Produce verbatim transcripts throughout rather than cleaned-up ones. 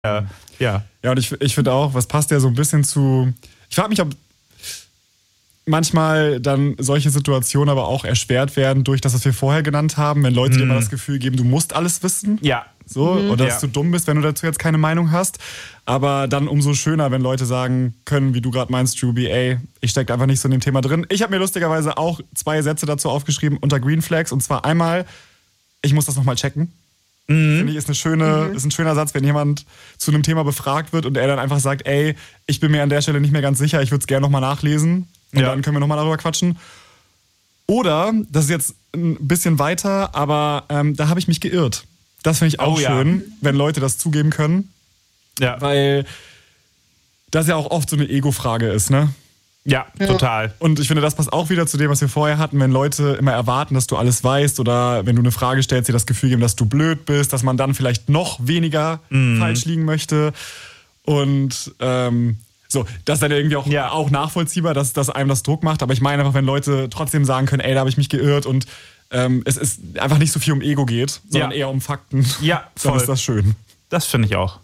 Ja, ja. Ja, und ich, ich finde auch, was passt ja so ein bisschen zu... Ich frage mich, ob manchmal dann solche Situationen aber auch erschwert werden durch das, was wir vorher genannt haben, wenn Leute mm. dir immer das Gefühl geben, du musst alles wissen. Ja. So, Mhm. oder ja. dass du dumm bist, wenn du dazu jetzt keine Meinung hast. Aber dann umso schöner, wenn Leute sagen können, wie du gerade meinst, Juby, ey, ich stecke einfach nicht so in dem Thema drin. Ich habe mir lustigerweise auch zwei Sätze dazu aufgeschrieben unter Green Flags. Und zwar einmal, ich muss das nochmal checken. Mhm. Finde ich, ist, eine schöne, mhm. ist ein schöner Satz, wenn jemand zu einem Thema befragt wird und er dann einfach sagt, ey, ich bin mir an der Stelle nicht mehr ganz sicher, ich würde es gerne nochmal nachlesen und ja. dann können wir nochmal darüber quatschen. Oder, das ist jetzt ein bisschen weiter, aber ähm, da habe ich mich geirrt. Das finde ich auch oh, schön, ja. wenn Leute das zugeben können. Ja. Weil das ja auch oft so eine Ego-Frage ist, ne? Ja, ja, total. Und ich finde, das passt auch wieder zu dem, was wir vorher hatten, wenn Leute immer erwarten, dass du alles weißt oder wenn du eine Frage stellst, dir das Gefühl geben, dass du blöd bist, dass man dann vielleicht noch weniger mm. falsch liegen möchte. Und ähm, so, das ist dann irgendwie auch, ja. auch nachvollziehbar, dass, dass einem das Druck macht. Aber ich meine einfach, wenn Leute trotzdem sagen können, ey, da habe ich mich geirrt und ähm, es ist einfach nicht so viel um Ego geht, sondern ja. eher um Fakten. Ja, voll. Dann ist das schön. Das finde ich auch.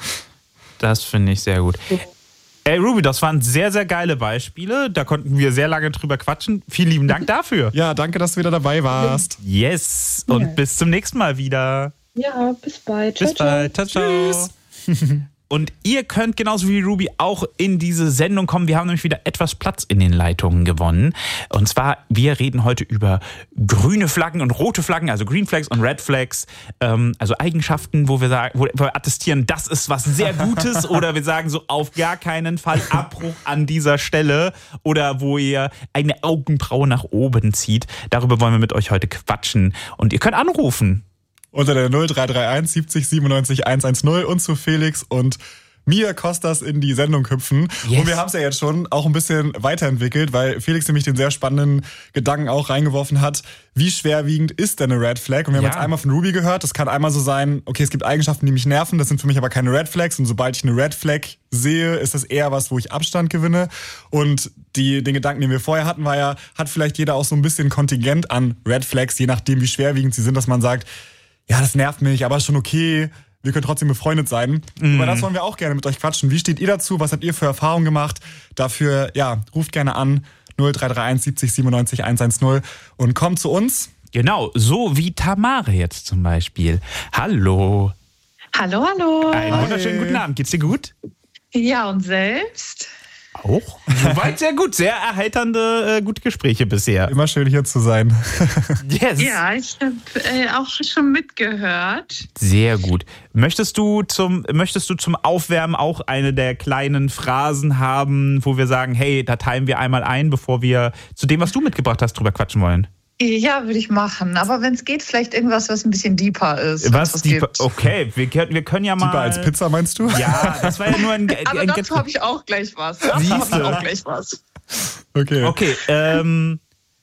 Das finde ich sehr gut. Ey, Ruby, das waren sehr, sehr geile Beispiele. Da konnten wir sehr lange drüber quatschen. Vielen lieben Dank dafür. Ja, danke, dass du wieder dabei warst. Yes. Und ja. bis zum nächsten Mal wieder. Ja, bis bald. Ciao, bis bald. Ciao, ciao. Tschüss. Und ihr könnt genauso wie Ruby auch in diese Sendung kommen. Wir haben nämlich wieder etwas Platz in den Leitungen gewonnen. Und zwar, wir reden heute über grüne Flaggen und rote Flaggen, also Green Flags und Red Flags. Ähm, also Eigenschaften, wo wir sagen, wo wir attestieren, das ist was sehr Gutes. Oder wir sagen so, auf gar keinen Fall Abbruch an dieser Stelle. Oder wo ihr eine Augenbraue nach oben zieht. Darüber wollen wir mit euch heute quatschen. Und ihr könnt anrufen. Unter der null drei drei eins siebzig siebenundneunzig hundertzehn und zu Felix und mir Kostas in die Sendung hüpfen. Yes. Und wir haben es ja jetzt schon auch ein bisschen weiterentwickelt, weil Felix nämlich den sehr spannenden Gedanken auch reingeworfen hat, wie schwerwiegend ist denn eine Red Flag? Und wir haben ja. jetzt einmal von Ruby gehört, das kann einmal so sein, okay, es gibt Eigenschaften, die mich nerven, das sind für mich aber keine Red Flags und sobald ich eine Red Flag sehe, ist das eher was, wo ich Abstand gewinne. Und die, den Gedanken, den wir vorher hatten, war ja, hat vielleicht jeder auch so ein bisschen Kontingent an Red Flags, je nachdem, wie schwerwiegend sie sind, dass man sagt, ja, das nervt mich, aber ist schon okay. Wir können trotzdem befreundet sein. Mhm. Über das wollen wir auch gerne mit euch quatschen. Wie steht ihr dazu? Was habt ihr für Erfahrungen gemacht? Dafür, ja, ruft gerne an. null drei drei eins siebzig siebenundneunzig hundertzehn und kommt zu uns. Genau, so wie Tamara jetzt zum Beispiel. Hallo. Hallo, hallo. Einen wunderschönen guten Abend. Geht's dir gut? Ja, und selbst? Auch. Soweit sehr gut. Sehr erheiternde, äh, gute Gespräche bisher. Immer schön hier zu sein. Yes. Ja, ich habe äh, auch schon mitgehört. Sehr gut. Möchtest du zum, möchtest du zum Aufwärmen auch eine der kleinen Phrasen haben, wo wir sagen, hey, da teilen wir einmal ein, bevor wir zu dem, was du mitgebracht hast, drüber quatschen wollen? Ja, würde ich machen. Aber wenn es geht, vielleicht irgendwas, was ein bisschen deeper ist. Was deeper? Okay, wir, wir können ja mal... Deeper als Pizza, meinst du? Ja, das war ja nur ein... Aber ein dazu habe ich auch gleich was. Dazu habe ich auch gleich was. Okay. Okay, ähm...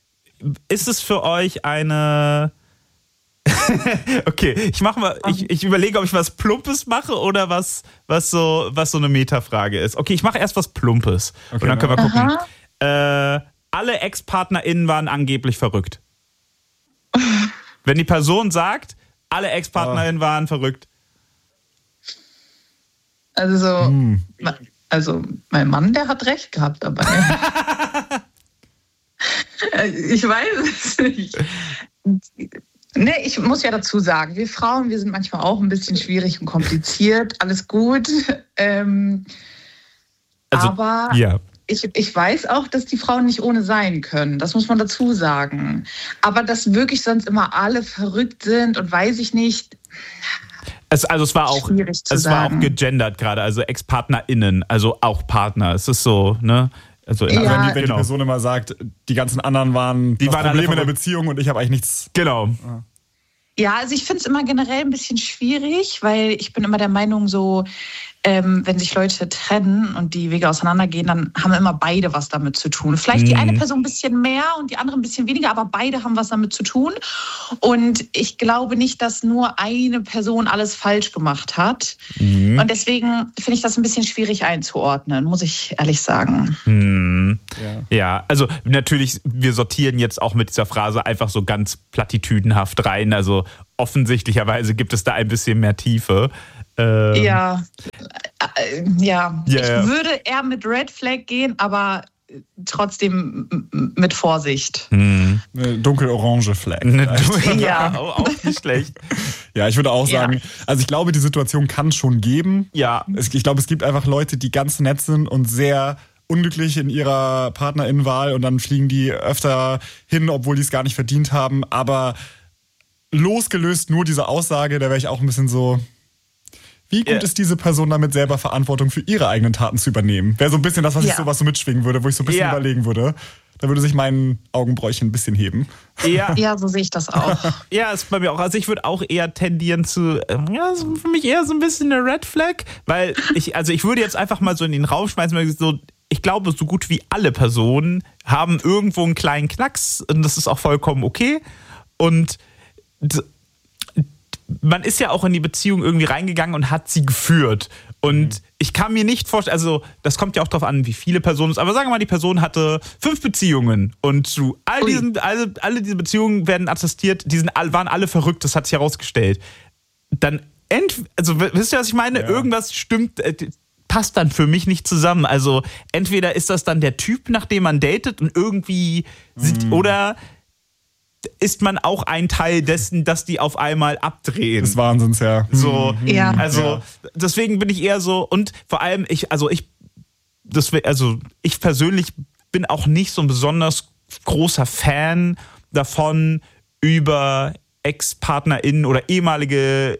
ist es für euch eine... okay, ich mache mal... Ich, ich überlege, ob ich was Plumpes mache oder was, was, so, was so eine Metafrage ist. Okay, ich mache erst was Plumpes. Okay, und dann können wir gucken. Äh... Alle Ex-PartnerInnen waren angeblich verrückt. Wenn die Person sagt, alle Ex-PartnerInnen oh. waren verrückt. Also, hm. also, mein Mann, der hat recht gehabt dabei. Ich weiß es nicht. Nee, ich muss ja dazu sagen, wir Frauen, wir sind manchmal auch ein bisschen schwierig und kompliziert. Alles gut. Ähm, also, aber... Ja. Ich, ich weiß auch, dass die Frauen nicht ohne sein können. Das muss man dazu sagen. Aber dass wirklich sonst immer alle verrückt sind und weiß ich nicht. Es, also es war auch, es war auch gegendert gerade, also Ex-PartnerInnen, also auch Partner. Es ist so, ne? Also ja, wenn, die, wenn genau. die Person immer sagt, die ganzen anderen waren die das waren Problem in der Beziehung und ich habe eigentlich nichts. Genau. Ja. Ja, also ich finde es immer generell ein bisschen schwierig, weil ich bin immer der Meinung so, ähm, wenn sich Leute trennen und die Wege auseinandergehen, dann haben immer beide was damit zu tun. Vielleicht mhm. die eine Person ein bisschen mehr und die andere ein bisschen weniger, aber beide haben was damit zu tun. Und ich glaube nicht, dass nur eine Person alles falsch gemacht hat. Mhm. Und deswegen finde ich das ein bisschen schwierig einzuordnen, muss ich ehrlich sagen. Mhm. Ja. ja, also natürlich, wir sortieren jetzt auch mit dieser Phrase einfach so ganz plattitüdenhaft rein. Also offensichtlicherweise gibt es da ein bisschen mehr Tiefe. Ähm, ja. Äh, ja, ja, ich ja. würde eher mit Red Flag gehen, aber trotzdem mit Vorsicht. Hm. Eine dunkel-orange Flag. Ja, auch nicht schlecht. Ja, ich würde auch sagen, ja. also ich glaube, die Situation kann schon geben. Ja. Ich glaube, es gibt einfach Leute, die ganz nett sind und sehr unglücklich in ihrer PartnerInnenwahl und dann fliegen die öfter hin, obwohl die es gar nicht verdient haben. Aber losgelöst nur diese Aussage, da wäre ich auch ein bisschen so... Wie gut ja. ist diese Person damit, selber Verantwortung für ihre eigenen Taten zu übernehmen? Wäre so ein bisschen das, was ja. ich so, was so mitschwingen würde, wo ich so ein bisschen ja. überlegen würde. Da würde sich mein Augenbräuchchen ein bisschen heben. Ja, ja, so sehe ich das auch. Ja, ist bei mir auch. Also ich würde auch eher tendieren zu, ja, für mich eher so ein bisschen eine Red Flag, weil ich, also ich würde jetzt einfach mal so in den Raum schmeißen, weil ich so, ich glaube, so gut wie alle Personen haben irgendwo einen kleinen Knacks und das ist auch vollkommen okay. Und man ist ja auch in die Beziehung irgendwie reingegangen und hat sie geführt. Und mhm. ich kann mir nicht vorstellen, also das kommt ja auch darauf an, wie viele Personen es ist, aber sagen wir mal, die Person hatte fünf Beziehungen und zu all diesen, alle, alle diese Beziehungen werden attestiert, die sind, waren alle verrückt, das hat sich herausgestellt. Dann, ent, also wisst ihr, was ich meine? Ja. Irgendwas stimmt, äh, passt dann für mich nicht zusammen. Also entweder ist das dann der Typ, nach dem man datet und irgendwie mhm. sieht, oder ist man auch ein Teil dessen, dass die auf einmal abdrehen. Des Wahnsinns, ja. So, ja. Also ja. deswegen bin ich eher so, und vor allem ich, also ich, das, also ich persönlich bin auch nicht so ein besonders großer Fan davon, über Ex-PartnerInnen oder ehemalige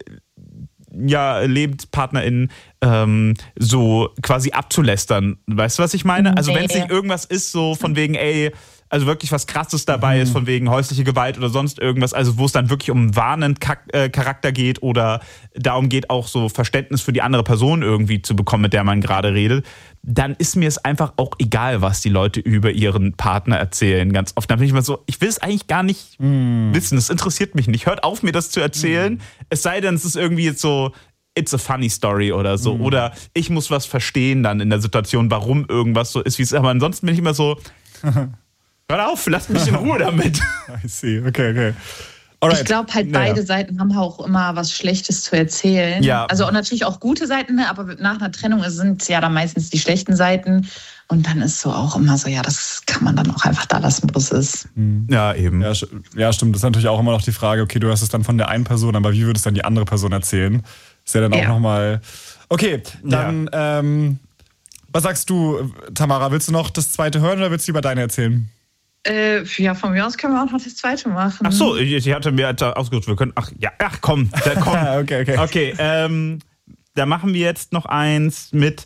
ja, LebenspartnerInnen ähm, so quasi abzulästern. Weißt du, was ich meine? Also wenn es nicht irgendwas ist, so von wegen, ey, also wirklich was Krasses dabei mhm. ist, von wegen häusliche Gewalt oder sonst irgendwas, also wo es dann wirklich um einen warnenden Charakter geht oder darum geht, auch so Verständnis für die andere Person irgendwie zu bekommen, mit der man gerade redet, dann ist mir es einfach auch egal, was die Leute über ihren Partner erzählen. Ganz oft. Dann bin ich mal so, ich will es eigentlich gar nicht mm. wissen. Das interessiert mich nicht. Hört auf, mir das zu erzählen. Mm. Es sei denn, es ist irgendwie jetzt so, it's a funny story oder so. Mm. Oder ich muss was verstehen dann in der Situation, warum irgendwas so ist, wie es ist. Aber ansonsten bin ich immer so, hör auf, lass mich in Ruhe damit. I see, okay, okay. Alright. Ich glaube halt, beide ja. Seiten haben auch immer was Schlechtes zu erzählen. Ja. Also auch natürlich auch gute Seiten, aber nach einer Trennung sind es ja dann meistens die schlechten Seiten. Und dann ist so auch immer so, ja, das kann man dann auch einfach da lassen, wo es ist. Ja, eben. Ja, ja, stimmt. Das ist natürlich auch immer noch die Frage, okay, du hörst es dann von der einen Person, aber wie würdest dann die andere Person erzählen? Ist ja dann auch ja. nochmal... Okay, dann, ja. ähm, was sagst du, Tamara? Willst du noch das zweite hören oder willst du lieber deine erzählen? Äh, ja, von mir aus können wir auch noch das zweite machen. Ach so, ich, ich hatte mir ausgesucht, wir können, ach ja, ach komm, da, komm. okay, okay. Okay, ähm, da machen wir jetzt noch eins mit,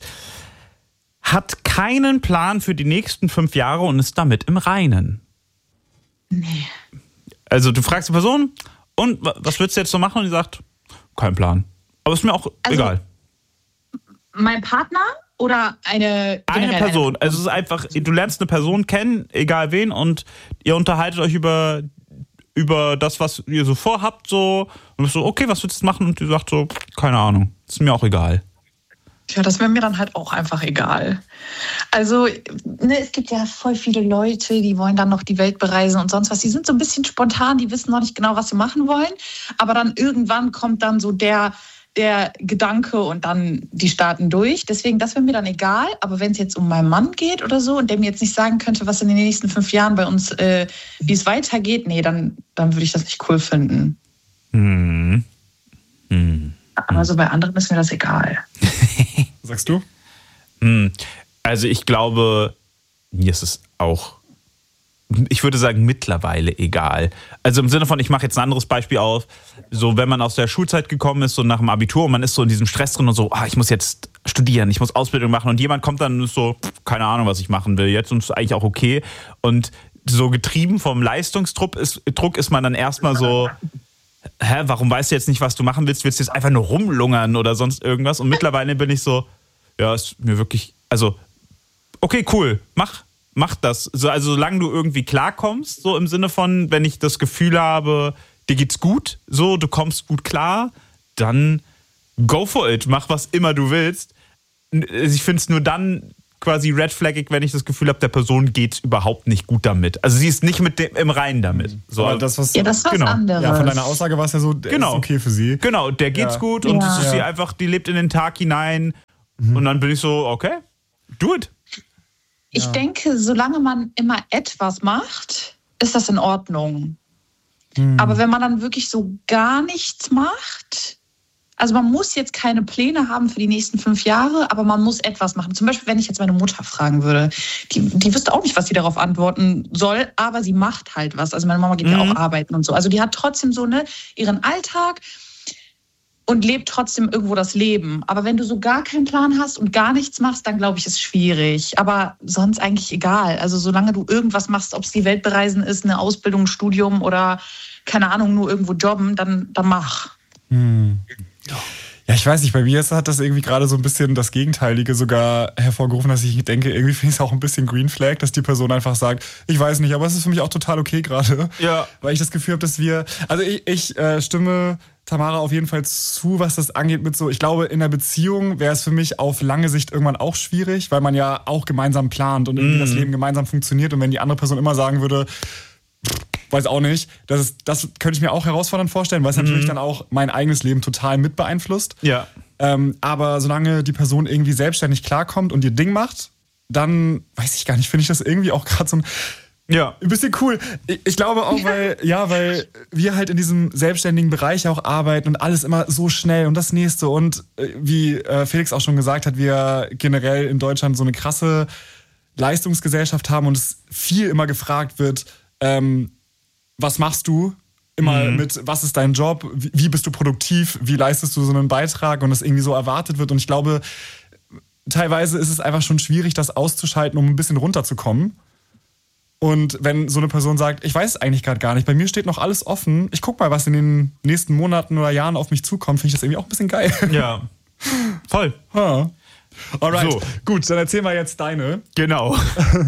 hat keinen Plan für die nächsten fünf Jahre und ist damit im Reinen. Nee. Also du fragst die Person, und was willst du jetzt so machen? Und die sagt, kein Plan. Aber ist mir auch also, egal. Mein Partner? Oder eine Eine Person. Also es ist einfach, du lernst eine Person kennen, egal wen, und ihr unterhaltet euch über, über das, was ihr so vorhabt, so. Und du bist so, okay, was willst du machen? Und die sagt so, keine Ahnung. Ist mir auch egal. Tja, das wäre mir dann halt auch einfach egal. Also, ne, es gibt ja voll viele Leute, die wollen dann noch die Welt bereisen und sonst was. Die sind so ein bisschen spontan, die wissen noch nicht genau, was sie machen wollen. Aber dann irgendwann kommt dann so der... der Gedanke und dann die starten durch. Deswegen, das wäre mir dann egal. Aber wenn es jetzt um meinen Mann geht oder so und der mir jetzt nicht sagen könnte, was in den nächsten fünf Jahren bei uns, äh, wie es weitergeht, nee, dann, dann würde ich das nicht cool finden. Hm. Hm. Aber so bei anderen ist mir das egal. Was sagst du? Hm. Also ich glaube, mir ist es auch, ich würde sagen, mittlerweile egal. Also im Sinne von, ich mache jetzt ein anderes Beispiel auf, so wenn man aus der Schulzeit gekommen ist, so nach dem Abitur und man ist so in diesem Stress drin und so, ah, ich muss jetzt studieren, ich muss Ausbildung machen und jemand kommt dann und ist so, keine Ahnung, was ich machen will jetzt und ist eigentlich auch okay. Und so getrieben vom Leistungsdruck ist, Druck ist man dann erstmal so, hä, warum weißt du jetzt nicht, was du machen willst? Willst du jetzt einfach nur rumlungern oder sonst irgendwas? Und mittlerweile bin ich so, ja, ist mir wirklich, also, okay, cool, mach. Mach das. So, also solange du irgendwie klarkommst, so im Sinne von, wenn ich das Gefühl habe, dir geht's gut, so, du kommst gut klar, dann go for it. Mach was immer du willst. Ich finde es nur dann quasi redflaggig, wenn ich das Gefühl habe, der Person geht's überhaupt nicht gut damit. Also sie ist nicht mit dem im Reinen damit. So, aber das, was, ja, das ist was genau. anderes. Ja, von deiner Aussage war es ja so, der genau. ist okay für sie. Genau, der geht's ja. gut und ja. das ist sie ja. einfach, die lebt in den Tag hinein mhm. und dann bin ich so, okay, do it. Ich ja. denke, solange man immer etwas macht, ist das in Ordnung. Mhm. Aber wenn man dann wirklich so gar nichts macht, also man muss jetzt keine Pläne haben für die nächsten fünf Jahre, aber man muss etwas machen. Zum Beispiel, wenn ich jetzt meine Mutter fragen würde, die, die wüsste auch nicht, was sie darauf antworten soll, aber sie macht halt was. Also meine Mama geht mhm. ja auch arbeiten und so. Also die hat trotzdem so ne, ihren Alltag und lebt trotzdem irgendwo das Leben. Aber wenn du so gar keinen Plan hast und gar nichts machst, dann glaube ich, ist es schwierig. Aber sonst eigentlich egal. Also solange du irgendwas machst, ob es die Welt bereisen ist, eine Ausbildung, ein Studium oder keine Ahnung, nur irgendwo jobben, dann, dann mach. Hm. Ja, ich weiß nicht, bei mir hat das irgendwie gerade so ein bisschen das Gegenteilige sogar hervorgerufen, dass ich denke, irgendwie finde ich es auch ein bisschen Green Flag, dass die Person einfach sagt, ich weiß nicht, aber es ist für mich auch total okay gerade. Ja. Weil ich das Gefühl habe, dass wir, also ich, ich äh, stimme Tamara auf jeden Fall zu, was das angeht mit so, ich glaube, in einer Beziehung wäre es für mich auf lange Sicht irgendwann auch schwierig, weil man ja auch gemeinsam plant und irgendwie mm. das Leben gemeinsam funktioniert und wenn die andere Person immer sagen würde, weiß auch nicht. Das, ist, das könnte ich mir auch herausfordernd vorstellen, weil es mhm. natürlich dann auch mein eigenes Leben total mit beeinflusst. Ja. Ähm, aber solange die Person irgendwie selbstständig klarkommt und ihr Ding macht, dann, weiß ich gar nicht, finde ich das irgendwie auch gerade so ein, ja. ein bisschen cool. Ich, ich glaube auch, weil, ja, weil wir halt in diesem selbstständigen Bereich auch arbeiten und alles immer so schnell und das nächste. Und äh, wie äh, Felix auch schon gesagt hat, wir generell in Deutschland so eine krasse Leistungsgesellschaft haben und es viel immer gefragt wird, ähm, was machst du? Immer mhm. mit, was ist dein Job? Wie, wie bist du produktiv? Wie leistest du so einen Beitrag? Und das irgendwie so erwartet wird. Und ich glaube, teilweise ist es einfach schon schwierig, das auszuschalten, um ein bisschen runterzukommen. Und wenn so eine Person sagt, ich weiß es eigentlich gerade gar nicht, bei mir steht noch alles offen, ich guck mal, was in den nächsten Monaten oder Jahren auf mich zukommt, finde ich das irgendwie auch ein bisschen geil. Ja, voll. Ha. Alright, so. Gut, dann erzähl mal jetzt deine. Genau.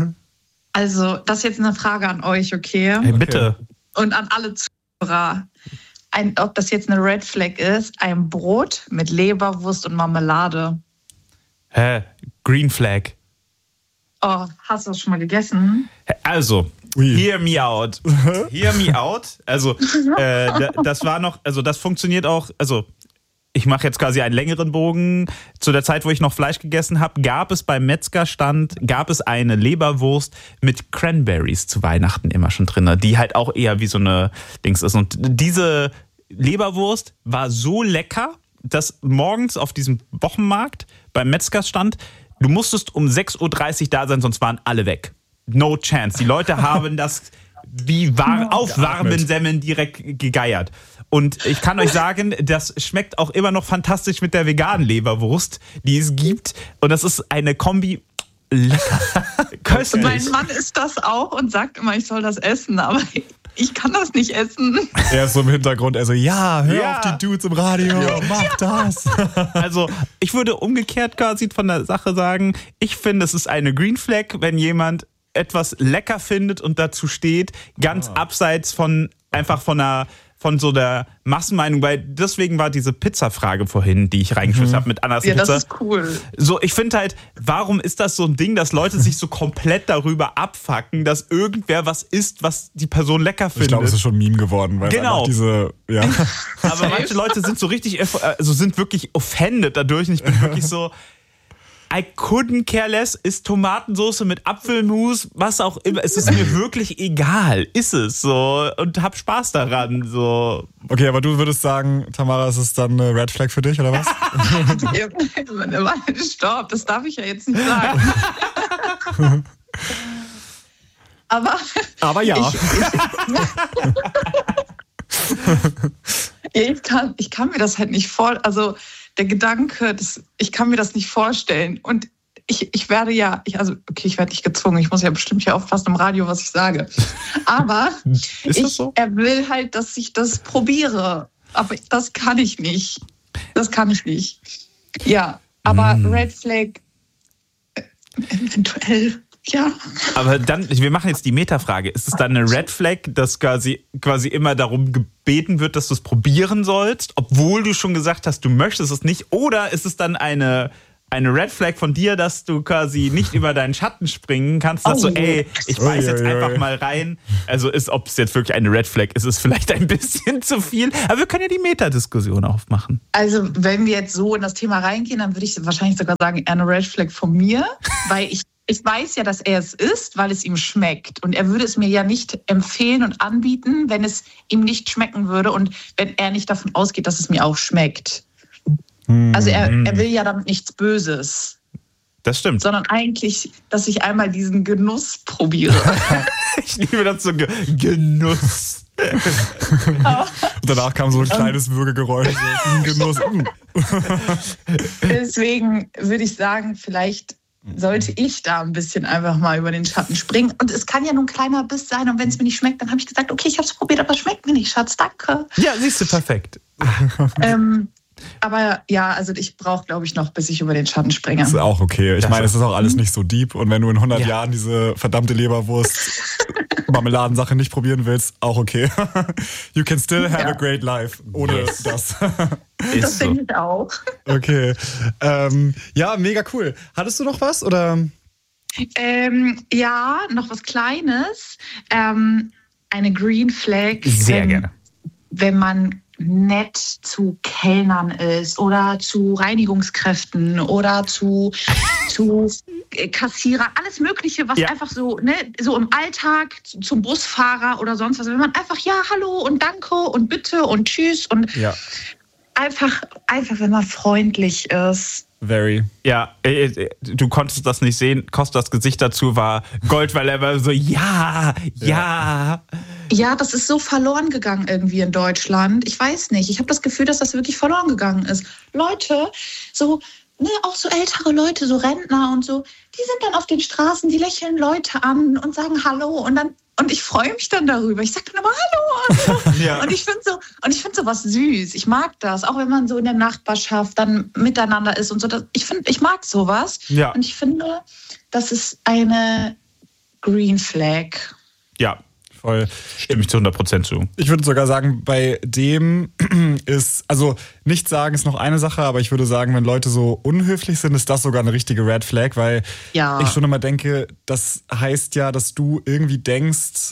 Also, das ist jetzt eine Frage an euch, okay? Hey, bitte. Und an alle Zuhörer. Ein, ob das jetzt eine Red Flag ist, ein Brot mit Leberwurst und Marmelade. Hä? Green Flag. Oh, hast du das schon mal gegessen? Also, Ui. hear me out. Hear me out. Also, äh, das war noch, also das funktioniert auch, also ich mache jetzt quasi einen längeren Bogen. Zu der Zeit, wo ich noch Fleisch gegessen habe, gab es beim Metzgerstand, gab es eine Leberwurst mit Cranberries zu Weihnachten immer schon drin, die halt auch eher wie so eine Dings ist. Und diese Leberwurst war so lecker, dass morgens auf diesem Wochenmarkt beim Metzgerstand, du musstest um sechs Uhr dreißig da sein, sonst waren alle weg. No chance. Die Leute haben das wie war, auf warmen Semmeln direkt gegeiert. Und ich kann euch sagen, das schmeckt auch immer noch fantastisch mit der veganen Leberwurst, die es gibt. Und das ist eine Kombi lecker. Köstlich. Mein Mann isst das auch und sagt immer, ich soll das essen, aber ich kann das nicht essen. Er ist so im Hintergrund, also ja, hör ja. auf die Dudes im Radio, ja. mach das. Also ich würde umgekehrt quasi von der Sache sagen, ich finde, es ist eine Green Flag, wenn jemand etwas lecker findet und dazu steht, ganz ah. abseits von einfach von einer von so der Massenmeinung, weil deswegen war diese Pizza-Frage vorhin, die ich reingeschmissen mhm. habe mit Annas ja, Pizza. Ja, das ist cool. So, ich finde halt, warum ist das so ein Ding, dass Leute sich so komplett darüber abfacken, dass irgendwer was isst, was die Person lecker findet? Ich glaube, es ist schon ein Meme geworden, weil genau. einfach diese, ja. Aber manche Leute sind so richtig, also sind wirklich offended dadurch und ich bin wirklich so, I couldn't care less, ist Tomatensauce mit Apfelmus, was auch immer. Es ist mir wirklich egal, ist es so und hab Spaß daran. So. Okay, aber du würdest sagen, Tamara, ist es dann eine Red Flag für dich, oder was? Stopp, das darf ich ja jetzt nicht sagen. aber, aber ja. Ich, ich, ich, kann, ich kann mir das halt nicht vor... Also, der Gedanke, das, ich kann mir das nicht vorstellen. Und ich, ich werde ja, ich, also okay, ich werde nicht gezwungen, ich muss ja bestimmt hier aufpassen im Radio, was ich sage. Aber Ist das so? ich, er will halt, dass ich das probiere. Aber das kann ich nicht. Das kann ich nicht. Ja, aber mm. Red Flag eventuell, ja. Aber dann, wir machen jetzt die Metafrage. Ist es dann eine Red Flag, dass quasi, quasi immer darum gebeten wird, dass du es probieren sollst, obwohl du schon gesagt hast, du möchtest es nicht? Oder ist es dann eine, eine Red Flag von dir, dass du quasi nicht über deinen Schatten springen kannst, dass oh. du, ey, ich beiß jetzt einfach mal rein. Also ist, ob es jetzt wirklich eine Red Flag ist, ist vielleicht ein bisschen zu viel. Aber wir können ja die Metadiskussion aufmachen. Also wenn wir jetzt so in das Thema reingehen, dann würde ich wahrscheinlich sogar sagen, eher eine Red Flag von mir, weil ich Ich weiß ja, dass er es isst, weil es ihm schmeckt. Und er würde es mir ja nicht empfehlen und anbieten, wenn es ihm nicht schmecken würde und wenn er nicht davon ausgeht, dass es mir auch schmeckt. Hm. Also er, er will ja damit nichts Böses. Das stimmt. Sondern eigentlich, dass ich einmal diesen Genuss probiere. Ich liebe das so, Ge- Genuss. Und danach kam so ein kleines Würgegeräusch. So, Genuss. Deswegen würde ich sagen, vielleicht sollte ich da ein bisschen einfach mal über den Schatten springen. Und es kann ja nur ein kleiner Biss sein. Und wenn es mir nicht schmeckt, dann habe ich gesagt, okay, ich habe es probiert, aber es schmeckt mir nicht, Schatz, danke. Ja, siehst du, perfekt. ähm, aber ja, also ich brauche, glaube ich, noch, bis ich über den Schatten springe. Das ist auch okay. Ich meine, es ist auch alles nicht so deep. Und wenn du in hundert ja. Jahren diese verdammte Leberwurst Marmeladensache nicht probieren willst, auch okay. You can still have ja. a great life ohne yes. das. Das denke ich auch. Okay. Ähm, ja, mega cool. Hattest du noch was? Oder? Ähm, ja, noch was Kleines. Ähm, eine Green Flag. Sehr wenn, gerne. Wenn man nett zu Kellnern ist oder zu Reinigungskräften oder zu, zu Kassierer, alles Mögliche, was ja. einfach so, ne, so im Alltag zum Busfahrer oder sonst was. Wenn man einfach ja, hallo und danke und bitte und tschüss und ja. einfach, einfach, wenn man freundlich ist. Very. Ja, du konntest das nicht sehen. Kostas Gesicht dazu war Gold, weil er war so, ja, ja. Ja, das ist so verloren gegangen irgendwie in Deutschland. Ich weiß nicht. Ich habe das Gefühl, dass das wirklich verloren gegangen ist. Leute, so, ne, auch so ältere Leute, so Rentner und so, die sind dann auf den Straßen, die lächeln Leute an und sagen Hallo und dann und ich freue mich dann darüber. Ich sage dann immer Hallo. Und, so. ja. und ich finde so, und ich finde sowas süß. Ich mag das, auch wenn man so in der Nachbarschaft dann miteinander ist und so. Das, ich finde, ich mag sowas. Ja. Und ich finde, das ist eine Green Flag. Ja. Voll. Stimme ich zu hundert Prozent zu. Ich würde sogar sagen, bei dem ist, also nicht sagen ist noch eine Sache, aber ich würde sagen, wenn Leute so unhöflich sind, ist das sogar eine richtige Red Flag, weil ja. ich schon immer denke, das heißt ja, dass du irgendwie denkst,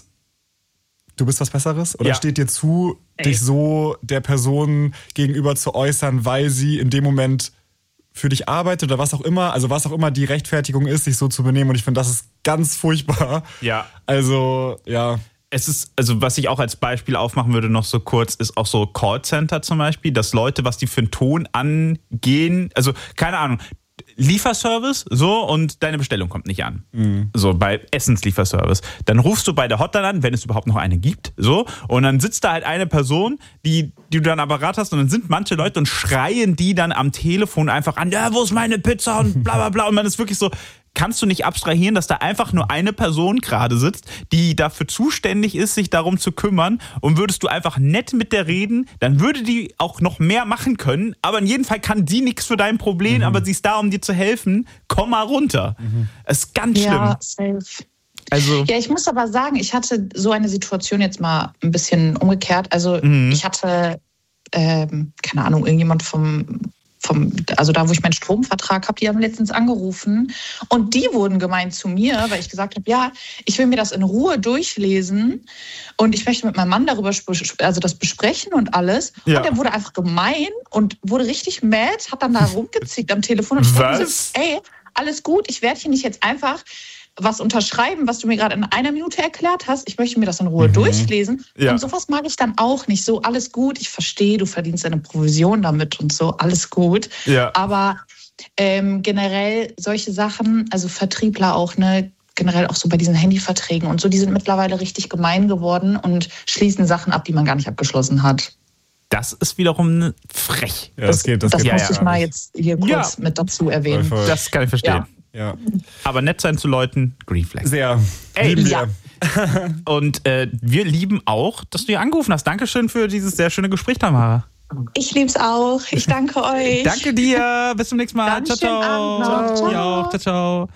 du bist was Besseres oder ja. steht dir zu, Ey. dich so der Person gegenüber zu äußern, weil sie in dem Moment für dich arbeitet oder was auch immer, also was auch immer die Rechtfertigung ist, sich so zu benehmen und ich finde, das ist ganz furchtbar. Ja. Also, ja. Es ist, also was ich auch als Beispiel aufmachen würde, noch so kurz, ist auch so Callcenter zum Beispiel, dass Leute, was die für einen Ton angehen, also keine Ahnung, Lieferservice, so, und deine Bestellung kommt nicht an. Mhm. So, bei Essenslieferservice. Dann rufst du bei der Hotline an, wenn es überhaupt noch eine gibt, so, und dann sitzt da halt eine Person, die, die du dann am Apparat hast, und dann sind manche Leute und schreien die dann am Telefon einfach an, ja, wo ist meine Pizza und bla bla bla, und man ist wirklich so, kannst du nicht abstrahieren, dass da einfach nur eine Person gerade sitzt, die dafür zuständig ist, sich darum zu kümmern, und würdest du einfach nett mit der reden, dann würde die auch noch mehr machen können, aber in jedem Fall kann die nichts für dein Problem, mhm. aber sie ist da, um dir zu helfen, komm mal runter. Mhm. Das ist ganz schlimm. Ja, safe. Also, ja, ich muss aber sagen, ich hatte so eine Situation jetzt mal ein bisschen umgekehrt. Also mhm. ich hatte, ähm, keine Ahnung, irgendjemand vom... Vom, also da, wo ich meinen Stromvertrag habe, die haben letztens angerufen und die wurden gemein zu mir, weil ich gesagt habe, ja, ich will mir das in Ruhe durchlesen und ich möchte mit meinem Mann darüber also das besprechen und alles. Ja. Und der wurde einfach gemein und wurde richtig mad, hat dann da rumgezickt am Telefon und ich dachte so, ey, alles gut, ich werde hier nicht jetzt einfach was unterschreiben, was du mir gerade in einer Minute erklärt hast. Ich möchte mir das in Ruhe mhm. durchlesen. Ja. Und sowas mag ich dann auch nicht. So, alles gut, ich verstehe, du verdienst deine Provision damit und so, alles gut. Ja. Aber ähm, generell solche Sachen, also Vertriebler auch, ne, generell auch so bei diesen Handyverträgen und so, die sind mittlerweile richtig gemein geworden und schließen Sachen ab, die man gar nicht abgeschlossen hat. Das ist wiederum frech. Ja, das, das geht. Das, das geht. muss Ja, ich ja. mal jetzt hier kurz ja. mit dazu erwähnen. Voll, voll. Das kann ich verstehen. Ja. Ja. Aber nett sein zu Leuten, Green Flag. Sehr. Ey, lieben ja. wir. Und äh, wir lieben auch, dass du hier angerufen hast. Dankeschön für dieses sehr schöne Gespräch, Tamara. Ich lieb's auch. Ich danke euch. Danke dir. Bis zum nächsten Mal. Dann ciao, ciao. Ciao. Ciao. Ciao. Ciao, ciao.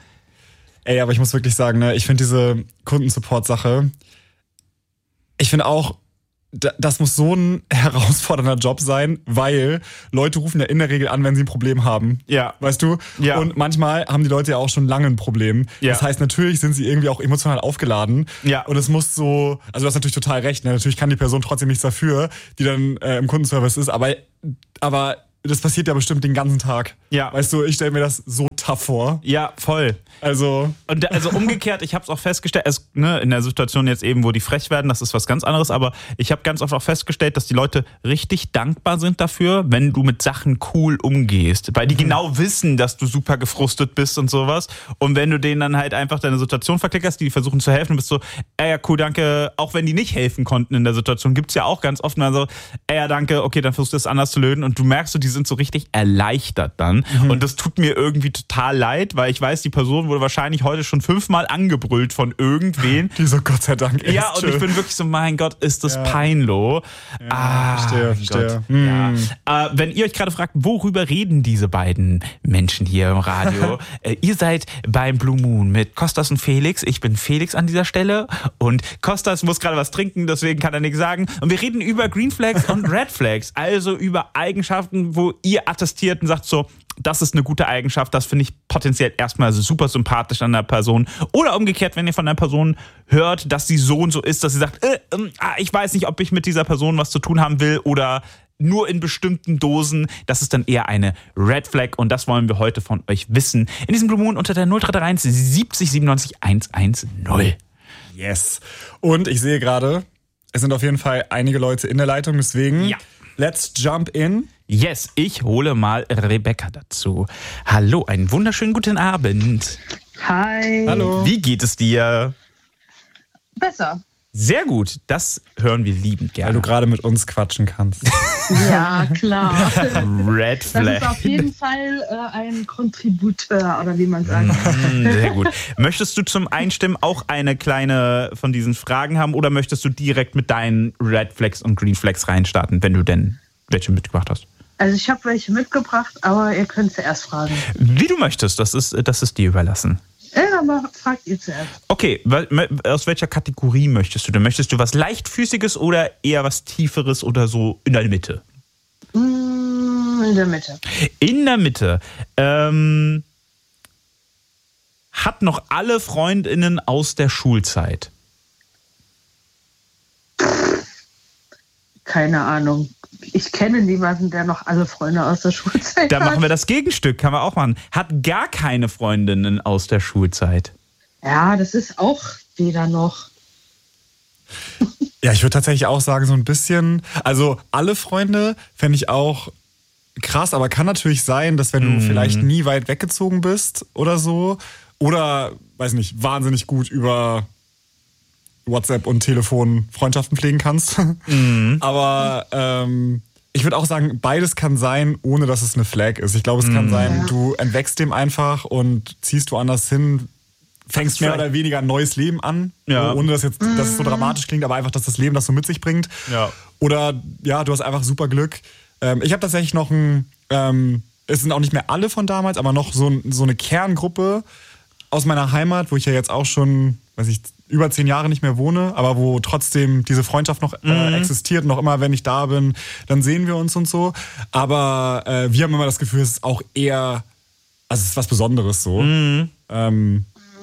Ey, aber ich muss wirklich sagen, ne, ich finde diese Kundensupport-Sache, ich finde auch, das muss so ein herausfordernder Job sein, weil Leute rufen ja in der Regel an, wenn sie ein Problem haben. Ja. Weißt du? Ja. Und manchmal haben die Leute ja auch schon lange ein Problem. Ja. Das heißt, natürlich sind sie irgendwie auch emotional aufgeladen. Ja. Und es muss so, also du hast natürlich total recht, ne? Natürlich kann die Person trotzdem nichts dafür, die dann äh, im Kundenservice ist, aber, aber das passiert ja bestimmt den ganzen Tag. Ja. Weißt du, ich stelle mir das so tough vor. Ja, voll. Also. Und also umgekehrt, ich habe es auch festgestellt, es, ne, in der Situation jetzt eben, wo die frech werden, das ist was ganz anderes, aber ich habe ganz oft auch festgestellt, dass die Leute richtig dankbar sind dafür, wenn du mit Sachen cool umgehst, weil die mhm. genau wissen, dass du super gefrustet bist und sowas, und wenn du denen dann halt einfach deine Situation verklickerst, die versuchen zu helfen, bist so, ey, ja cool, danke, auch wenn die nicht helfen konnten in der Situation, gibt's ja auch ganz oft mal so, ey, ja danke, okay, dann versuchst du es anders zu lösen, und du merkst so, die sind so richtig erleichtert dann, mhm. und das tut mir irgendwie total leid, weil ich weiß, die Person wurde wahrscheinlich heute schon fünfmal angebrüllt von irgendwen. Die so, Gott sei Dank. Ja, und ich bin wirklich so, mein Gott, ist das ja. peinlich. Ja, ah, verstehe, verstehe. Hm. Ja. Äh, wenn ihr euch gerade fragt, worüber reden diese beiden Menschen hier im Radio? äh, ihr seid beim Blue Moon mit Kostas und Felix. Ich bin Felix an dieser Stelle, und Kostas muss gerade was trinken, deswegen kann er nichts sagen. Und wir reden über Green Flags und Red Flags, also über Eigenschaften, wo ihr attestiert und sagt so, das ist eine gute Eigenschaft, das finde ich potenziell erstmal super sympathisch an der Person. Oder umgekehrt, wenn ihr von einer Person hört, dass sie so und so ist, dass sie sagt, äh, äh, ich weiß nicht, ob ich mit dieser Person was zu tun haben will, oder nur in bestimmten Dosen, das ist dann eher eine Red Flag, und das wollen wir heute von euch wissen. In diesem Blue Moon unter der null drei drei eins siebzig siebenundneunzig hundertzehn. Yes. Und ich sehe gerade, es sind auf jeden Fall einige Leute in der Leitung, deswegen ja. Let's jump in. Yes, ich hole mal Rebecca dazu. Hallo, einen wunderschönen guten Abend. Hi. Hallo. Wie geht es dir? Besser. Sehr gut, das hören wir liebend gerne. Weil du gerade mit uns quatschen kannst. Ja, klar. Red Flag. Das ist auf jeden Fall äh, ein Kontributeur, oder wie man sagt. Sehr gut. Möchtest du zum Einstimmen auch eine kleine von diesen Fragen haben, oder möchtest du direkt mit deinen Red Flags und Green Flags reinstarten, wenn du denn welche mitgebracht hast? Also ich habe welche mitgebracht, aber ihr könnt zuerst fragen. Wie du möchtest, das ist, das ist dir überlassen. Ja, aber fragt ihr zuerst. Okay, aus welcher Kategorie möchtest du denn? Möchtest du was Leichtfüßiges oder eher was Tieferes oder so in der Mitte? In der Mitte. In der Mitte. Ähm, hat noch alle FreundInnen aus der Schulzeit? Keine Ahnung. Ich kenne niemanden, der noch alle Freunde aus der Schulzeit Da hat. machen wir das Gegenstück, kann man auch machen. Hat gar keine Freundinnen aus der Schulzeit? Ja, das ist auch weder noch. Ja, ich würde tatsächlich auch sagen, so ein bisschen, also alle Freunde fände ich auch krass, aber kann natürlich sein, dass wenn du mm. vielleicht nie weit weggezogen bist oder so, oder, weiß nicht, wahnsinnig gut über WhatsApp und Telefon Freundschaften pflegen kannst. Mhm. Aber ähm, ich würde auch sagen, beides kann sein, ohne dass es eine Flag ist. Ich glaube, es mhm. kann sein, du entwächst dem einfach und ziehst woanders hin, fängst mehr oder weniger ein neues Leben an, ja. ohne dass, jetzt, dass es so dramatisch klingt, aber einfach, dass das Leben das so mit sich bringt. Ja. Oder ja, du hast einfach super Glück. Ähm, ich habe tatsächlich noch ein, ähm, es sind auch nicht mehr alle von damals, aber noch so, so eine Kerngruppe aus meiner Heimat, wo ich ja jetzt auch schon, weiß ich, über zehn Jahre nicht mehr wohne, aber wo trotzdem diese Freundschaft noch äh, existiert. Noch immer, wenn ich da bin, dann sehen wir uns und so. Aber äh, wir haben immer das Gefühl, es ist auch eher, also es ist was Besonderes so. Mhm. Ähm,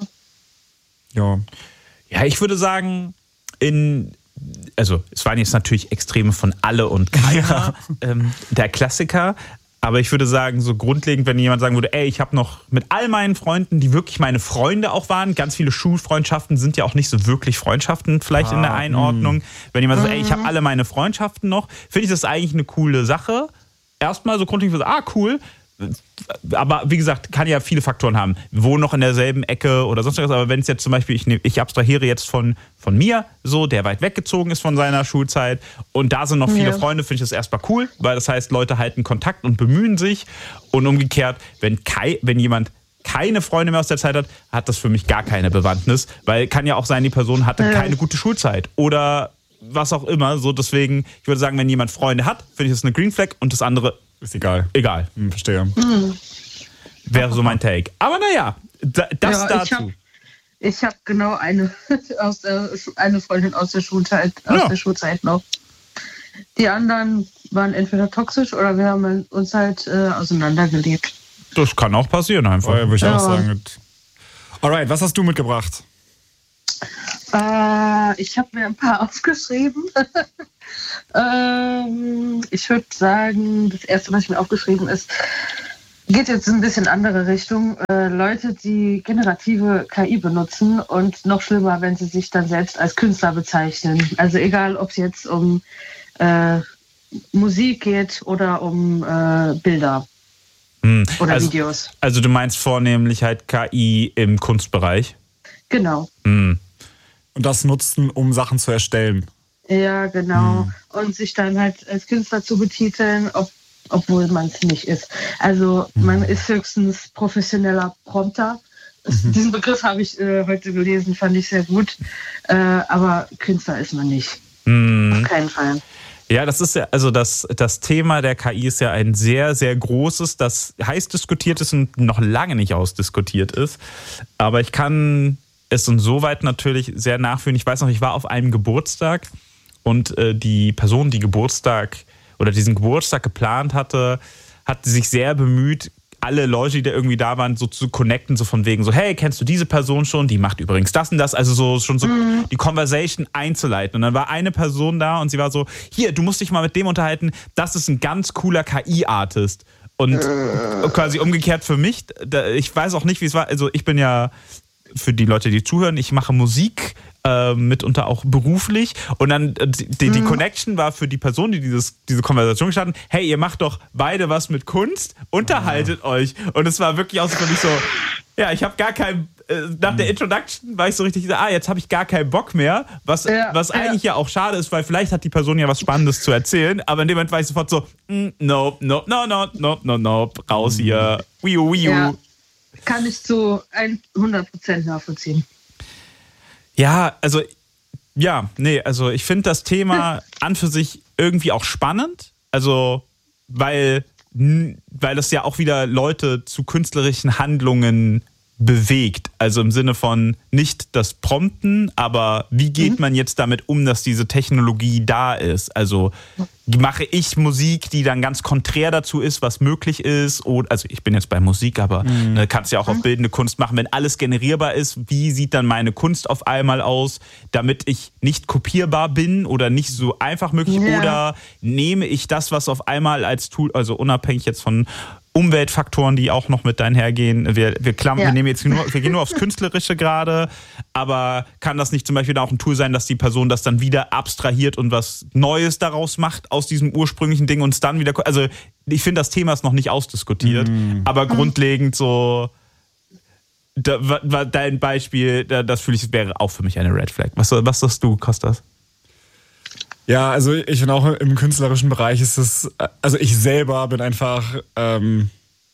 ja. Ja, ich würde sagen, in, also es waren jetzt natürlich Extreme von alle und keiner, ja. ähm, der Klassiker. Aber ich würde sagen, so grundlegend, wenn jemand sagen würde, ey, ich habe noch mit all meinen Freunden, die wirklich meine Freunde auch waren, ganz viele Schulfreundschaften sind ja auch nicht so wirklich Freundschaften vielleicht ah, in der Einordnung. Mh. Wenn jemand sagt, ey, ich habe alle meine Freundschaften noch, finde ich das eigentlich eine coole Sache. Erstmal so grundlegend, ah, cool. Aber wie gesagt, kann ja viele Faktoren haben. Wir wohnen noch in derselben Ecke oder sonst was. Aber wenn es jetzt zum Beispiel, ich, nehm, ich abstrahiere jetzt von, von mir, so, der weit weggezogen ist von seiner Schulzeit und da sind noch viele ja. Freunde, finde ich das erstmal cool, weil das heißt, Leute halten Kontakt und bemühen sich. Und umgekehrt, wenn, kei, wenn jemand keine Freunde mehr aus der Zeit hat, hat das für mich gar keine Bewandtnis. Weil kann ja auch sein, die Person hatte ja. keine gute Schulzeit oder was auch immer. So, deswegen, ich würde sagen, wenn jemand Freunde hat, finde ich das eine Green Flag und das andere ist egal. Egal. Hm, verstehe. Mhm. Wäre so mein Take. Aber naja, da, das ja, dazu. Ich habe hab genau eine, aus der, eine Freundin aus der Schulzeit, aus ja. der Schulzeit noch. die anderen waren entweder toxisch oder wir haben uns halt äh, auseinandergelebt. Das kann auch passieren einfach. Ja, würde ich ja. auch sagen. Alright, was hast du mitgebracht? Äh, ich habe mir ein paar aufgeschrieben. ähm, ich würde sagen, das erste, was ich mir aufgeschrieben ist, geht jetzt in ein bisschen andere Richtung. Äh, Leute, die generative K I benutzen und noch schlimmer, wenn sie sich dann selbst als Künstler bezeichnen. Also egal, ob es jetzt um äh, Musik geht oder um äh, Bilder hm. oder also, Videos. Also du meinst vornehmlich halt K I im Kunstbereich? Genau. Hm. Und das nutzen, um Sachen zu erstellen. Ja, genau. Hm. Und sich dann halt als Künstler zu betiteln, ob, obwohl man es nicht ist. Also man ist höchstens professioneller Prompter. Mhm. Diesen Begriff habe ich äh, heute gelesen, fand ich sehr gut. Äh, aber Künstler ist man nicht. Mhm. Auf keinen Fall. Ja, das ist ja, also das, das Thema der K I ist ja ein sehr, sehr großes, das heiß diskutiert ist und noch lange nicht ausdiskutiert ist. Aber ich kann es insoweit natürlich sehr nachfühlen. Ich weiß noch, ich war auf einem Geburtstag und äh, die Person, die Geburtstag oder diesen Geburtstag geplant hatte, hat sich sehr bemüht, alle Leute, die da irgendwie da waren, so zu connecten, so von wegen so, hey, kennst du diese Person schon? Die macht übrigens das und das. Also so schon so mhm. die Conversation einzuleiten. Und dann war eine Person da und sie war so, hier, du musst dich mal mit dem unterhalten, das ist ein ganz cooler K I-Artist. Und äh. quasi umgekehrt für mich, ich weiß auch nicht, wie es war, also ich bin ja, für die Leute, die zuhören, ich mache Musik, äh, mitunter auch beruflich. Und dann die, die, die Connection war für die Person, die dieses, diese Konversation gestartet hat, hey, ihr macht doch beide was mit Kunst, unterhaltet oh. euch. Und es war wirklich auch so für mich so, ja, ich habe gar keinen, äh, nach mhm. der Introduction war ich so richtig, ah, jetzt habe ich gar keinen Bock mehr, was, ja, was ja. eigentlich ja auch schade ist, weil vielleicht hat die Person ja was Spannendes zu erzählen, aber in dem Moment war ich sofort so, mm, nope, nope, no, no, no, no, no, raus hier, wiu, wiu. Ja. Kann ich zu hundert Prozent nachvollziehen. Ja, also, ja, nee, also ich finde das Thema an für sich irgendwie auch spannend. Also, weil, weil das ja auch wieder Leute zu künstlerischen Handlungen bewegt. Also im Sinne von nicht das Prompten, aber wie geht mhm. man jetzt damit um, dass diese Technologie da ist? Also mache ich Musik, die dann ganz konträr dazu ist, was möglich ist? Oder, also ich bin jetzt bei Musik, aber mhm. ne, kannst ja auch auf bildende Kunst machen. Wenn alles generierbar ist, wie sieht dann meine Kunst auf einmal aus, damit ich nicht kopierbar bin oder nicht so einfach möglich? Ja. Oder nehme ich das, was auf einmal als Tool, also unabhängig jetzt von Umweltfaktoren, die auch noch mit einhergehen. Wir, wir, klamm, ja. wir, nehmen jetzt nur, wir gehen nur aufs Künstlerische gerade, aber kann das nicht zum Beispiel auch ein Tool sein, dass die Person das dann wieder abstrahiert und was Neues daraus macht aus diesem ursprünglichen Ding und es dann wieder... Also ich finde, das Thema ist noch nicht ausdiskutiert, mm. aber mm. grundlegend so... Da, war dein Beispiel, das fühle ich, wäre auch für mich eine Red Flag. Was, was sagst du, Kostas? Ja, also ich finde auch im künstlerischen Bereich ist es, also ich selber bin einfach ähm,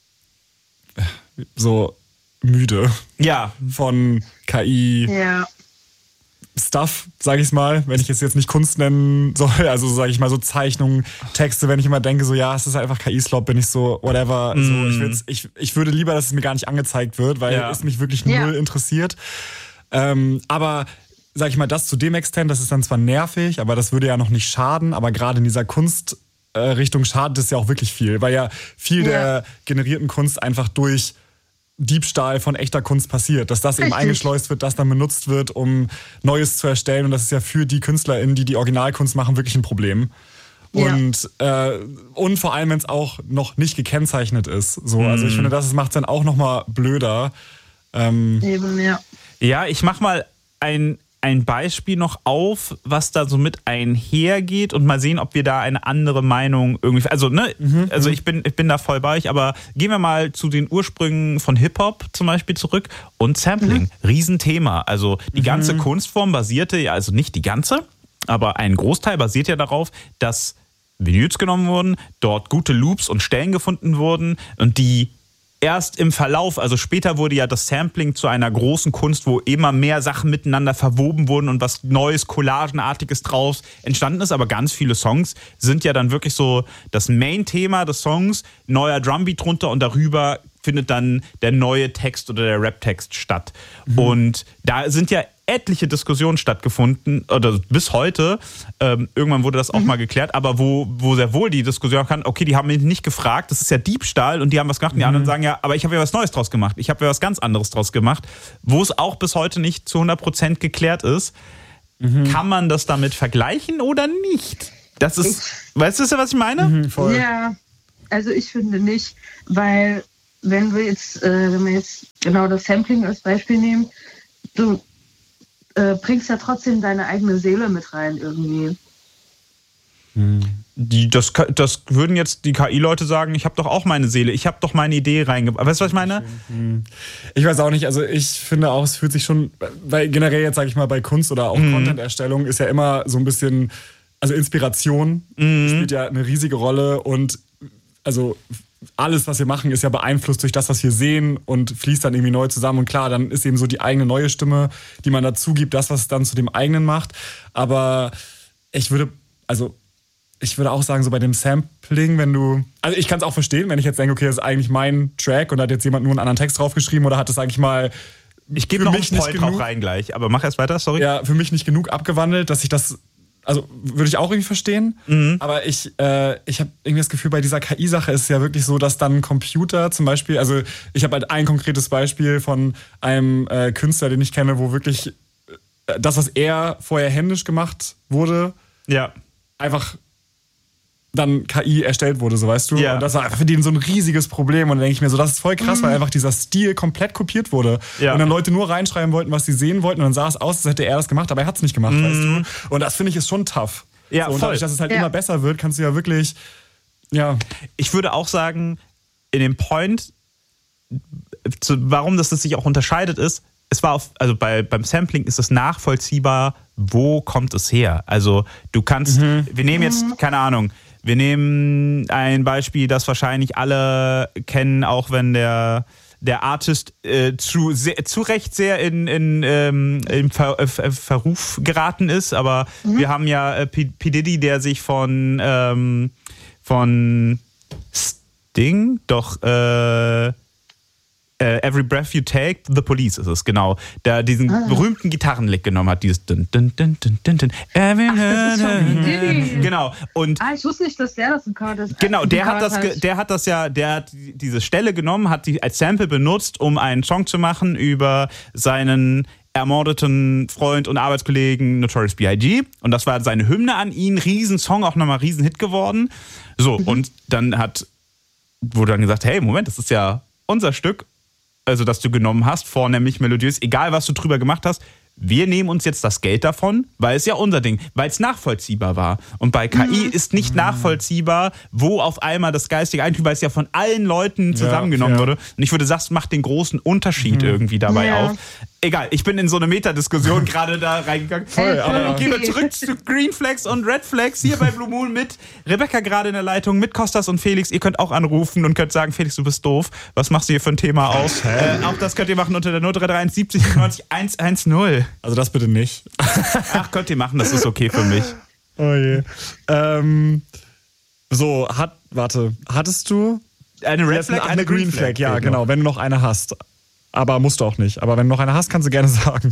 so müde ja. von K I ja. Stuff, sage ich mal, wenn ich es jetzt nicht Kunst nennen soll, also sage ich mal so Zeichnungen, Texte, wenn ich immer denke so, ja, es ist einfach K I-Slop, bin ich so, whatever, mm. so, ich, will's, ich, ich würde lieber, dass es mir gar nicht angezeigt wird, weil ja. es mich wirklich null ja. interessiert, ähm, aber sag ich mal, das zu dem Extent, das ist dann zwar nervig, aber das würde ja noch nicht schaden, aber gerade in dieser Kunstrichtung schadet es ja auch wirklich viel, weil ja viel ja. der generierten Kunst einfach durch Diebstahl von echter Kunst passiert, dass das Richtig. eben eingeschleust wird, das dann benutzt wird, um Neues zu erstellen und das ist ja für die KünstlerInnen, die die Originalkunst machen, wirklich ein Problem. Ja. Und, äh, und vor allem, wenn es auch noch nicht gekennzeichnet ist. So. Mhm. Also ich finde, das macht es dann auch nochmal blöder. Ähm, eben, ja. Ja, ich mach mal ein ein Beispiel noch auf, was da so mit einhergeht und mal sehen, ob wir da eine andere Meinung irgendwie, also ne, mhm, also ich bin, ich bin da voll bei euch, aber gehen wir mal zu den Ursprüngen von Hip-Hop zum Beispiel zurück und Sampling, mhm. Riesenthema, also die ganze mhm. Kunstform basierte ja, also nicht die ganze, aber ein Großteil basiert ja darauf, dass Vinyls genommen wurden, dort gute Loops und Stellen gefunden wurden und die erst im Verlauf, also später wurde ja das Sampling zu einer großen Kunst, wo immer mehr Sachen miteinander verwoben wurden und was Neues, Collagenartiges draus entstanden ist. Aber ganz viele Songs sind ja dann wirklich so das Main-Thema des Songs, neuer Drumbeat drunter und darüber findet dann der neue Text oder der Rap-Text statt. Mhm. Und da sind ja etliche Diskussionen stattgefunden, oder bis heute, ähm, irgendwann wurde das auch mhm. mal geklärt, aber wo, wo sehr wohl die Diskussion kann, okay, die haben mich nicht gefragt, das ist ja Diebstahl und die haben was gemacht und die mhm. anderen sagen ja, aber ich habe ja was Neues draus gemacht, ich habe ja was ganz anderes draus gemacht, wo es auch bis heute nicht zu hundert Prozent geklärt ist. Mhm. Kann man das damit vergleichen oder nicht? Das ist, ich, weißt du, was ich meine? Mhm, voll. Ja, also ich finde nicht, weil wenn wir jetzt, äh, wenn wir jetzt genau das Sampling als Beispiel nehmen, du äh, bringst ja trotzdem deine eigene Seele mit rein irgendwie. Die, das, das würden jetzt die K I-Leute sagen, ich habe doch auch meine Seele, ich habe doch meine Idee reingebracht. Weißt du, was ich meine? Ich weiß auch nicht, also ich finde auch, es fühlt sich schon, weil generell jetzt, sage ich mal, bei Kunst oder auch mhm. Content-Erstellung ist ja immer so ein bisschen, also Inspiration mhm. spielt ja eine riesige Rolle und also alles, was wir machen, ist ja beeinflusst durch das, was wir sehen und fließt dann irgendwie neu zusammen. Und klar, dann ist eben so die eigene neue Stimme, die man dazu gibt, das, was es dann zu dem eigenen macht. Aber ich würde, also ich würde auch sagen, so bei dem Sampling, wenn du, also ich kann es auch verstehen, wenn ich jetzt denke, okay, das ist eigentlich mein Track und da hat jetzt jemand nur einen anderen Text draufgeschrieben oder hat das eigentlich mal Ich gebe noch einen Spoil drauf rein gleich, aber mach erst weiter, sorry. Ja, für mich nicht genug abgewandelt, dass ich das, also würde ich auch irgendwie verstehen, mhm. aber ich, äh, ich habe irgendwie das Gefühl, bei dieser K I-Sache ist es ja wirklich so, dass dann ein Computer zum Beispiel, also ich habe halt ein konkretes Beispiel von einem äh, Künstler, den ich kenne, wo wirklich äh, das, was er vorher händisch gemacht wurde, ja. einfach dann K I erstellt wurde, so weißt du. Ja. Und das war für den so ein riesiges Problem. Und dann denke ich mir so, das ist voll krass, mhm. weil einfach dieser Stil komplett kopiert wurde. Ja. Und dann Leute nur reinschreiben wollten, was sie sehen wollten. Und dann sah es aus, als hätte er das gemacht, aber er hat es nicht gemacht, mhm. weißt du. Und das finde ich ist schon tough. Ja, so, und voll. dadurch, dass es halt ja. immer besser wird, kannst du ja wirklich, ja. Ich würde auch sagen, in dem Point, zu, warum das sich auch unterscheidet ist, es war auf, also bei, beim Sampling ist es nachvollziehbar, wo kommt es her? Also du kannst, mhm. wir nehmen jetzt, keine Ahnung, wir nehmen ein Beispiel, das wahrscheinlich alle kennen, auch wenn der, der Artist äh, zu, sehr, zu Recht sehr in, in, ähm, in Ver, äh, Verruf geraten ist. Aber mhm. wir haben ja äh, P. P. Diddy, der sich von, ähm, von Sting, doch äh, Every Breath You Take, The Police ist es, genau. Der diesen ah. berühmten Gitarrenlick genommen hat, dieses dun, dun, dun, dun, dun, dun. Ach, das ist von Diddy. Genau. Und ah, ich wusste nicht, dass der das im Cover ist. Genau, der hat das, ge- der hat das ja, der hat diese Stelle genommen, hat die als Sample benutzt, um einen Song zu machen über seinen ermordeten Freund und Arbeitskollegen Notorious B I G Und das war seine Hymne an ihn, Riesensong, auch nochmal Riesenhit geworden. So, mhm. und dann hat, wurde dann gesagt, hey, Moment, das ist ja unser Stück, also das du genommen hast, vornehmlich melodiös, egal was du drüber gemacht hast, wir nehmen uns jetzt das Geld davon, weil es ja unser Ding, weil es nachvollziehbar war. Und bei K I mhm. ist nicht nachvollziehbar, wo auf einmal das geistige Eigentum, weil es ja von allen Leuten zusammengenommen ja, ja. wurde. Und ich würde sagen, es macht den großen Unterschied mhm. irgendwie dabei ja. auf. Egal, ich bin in so eine Metadiskussion gerade da reingegangen. Voll, aber okay. Gehen wir zurück zu Green Flags und Red Flags hier bei Blue Moon mit Rebecca gerade in der Leitung, mit Kostas und Felix. Ihr könnt auch anrufen und könnt sagen, Felix, du bist doof. Was machst du hier für ein Thema aus? Äh, auch das könnt ihr machen unter der null drei drei eins siebzig siebenundneunzig hundertzehn. Also das bitte nicht. Ach, könnt ihr machen, das ist okay für mich. Oh je. Ähm, so, hat, warte, hattest du eine Red Flag, eine, eine Green Flag? Flag ja, genau, wenn du noch eine hast. Aber musst du auch nicht. Aber wenn du noch eine hast, kannst du gerne sagen.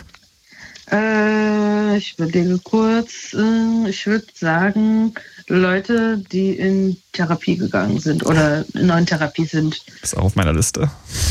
äh, ich überlege kurz. Äh, ich würde sagen, Leute, die in Therapie gegangen sind oder in neuen Therapie sind. Ist auch auf meiner Liste.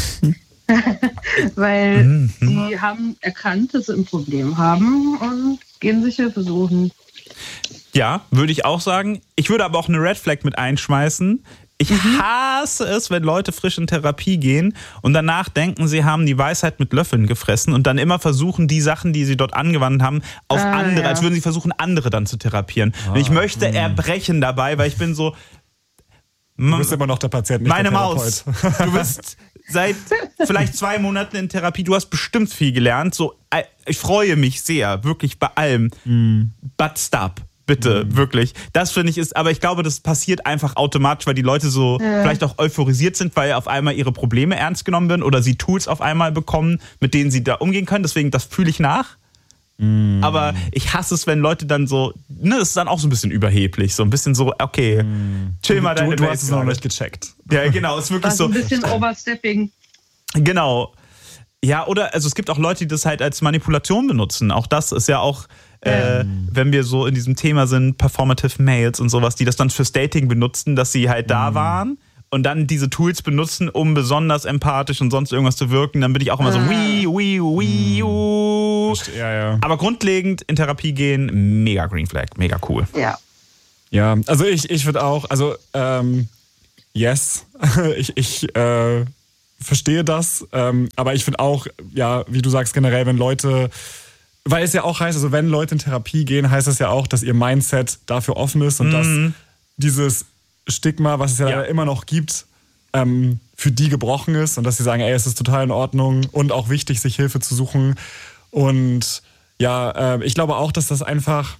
Weil mhm. die haben erkannt, dass sie ein Problem haben und gehen sich Hilfe suchen. Ja, würde ich auch sagen. Ich würde aber auch eine Red Flag mit einschmeißen. Ich mhm. hasse es, wenn Leute frisch in Therapie gehen und danach denken, sie haben die Weisheit mit Löffeln gefressen und dann immer versuchen, die Sachen, die sie dort angewandt haben, auf ah, andere, ja. als würden sie versuchen, andere dann zu therapieren. Ah, und ich möchte mh. erbrechen dabei, weil ich bin so... Du bist immer noch der Patient, nicht meine der Maus. Du bist seit vielleicht zwei Monaten in Therapie. Du hast bestimmt viel gelernt. So, ich freue mich sehr, wirklich bei allem. Mm. But stop. Bitte, mm. wirklich. Das finde ich ist, aber ich glaube, das passiert einfach automatisch, weil die Leute so ja. vielleicht auch euphorisiert sind, weil auf einmal ihre Probleme ernst genommen werden oder sie Tools auf einmal bekommen, mit denen sie da umgehen können. Deswegen, das fühle ich nach. Mm. Aber ich hasse es, wenn Leute dann so, ne, das ist dann auch so ein bisschen überheblich, so ein bisschen so, okay, mm. chill mal deine Du, du hast es noch nicht gecheckt. Ja, genau, ist wirklich das ist so. ein bisschen overstepping. Genau. Ja, oder also es gibt auch Leute, die das halt als Manipulation benutzen. Auch das ist ja auch, äh, mhm. wenn wir so in diesem Thema sind, Performative Males und sowas, die das dann fürs Dating benutzen, dass sie halt da mhm. waren und dann diese Tools benutzen, um besonders empathisch und sonst irgendwas zu wirken. Dann bin ich auch immer so, wii, wii, wii, uh. ja, ja. Aber grundlegend in Therapie gehen, mega Green Flag, mega cool. Ja. Ja, also ich, ich würde auch, also ähm, yes, ich, ich äh, verstehe das, ähm, aber ich finde auch, ja, wie du sagst, generell, wenn Leute, weil es ja auch heißt, also wenn Leute in Therapie gehen, heißt es ja auch, dass ihr Mindset dafür offen ist und mhm. dass dieses Stigma, was es ja, ja. immer noch gibt, ähm, für die gebrochen ist und dass sie sagen, ey, es ist total in Ordnung und auch wichtig, sich Hilfe zu suchen. Und ja, äh, ich glaube auch, dass das einfach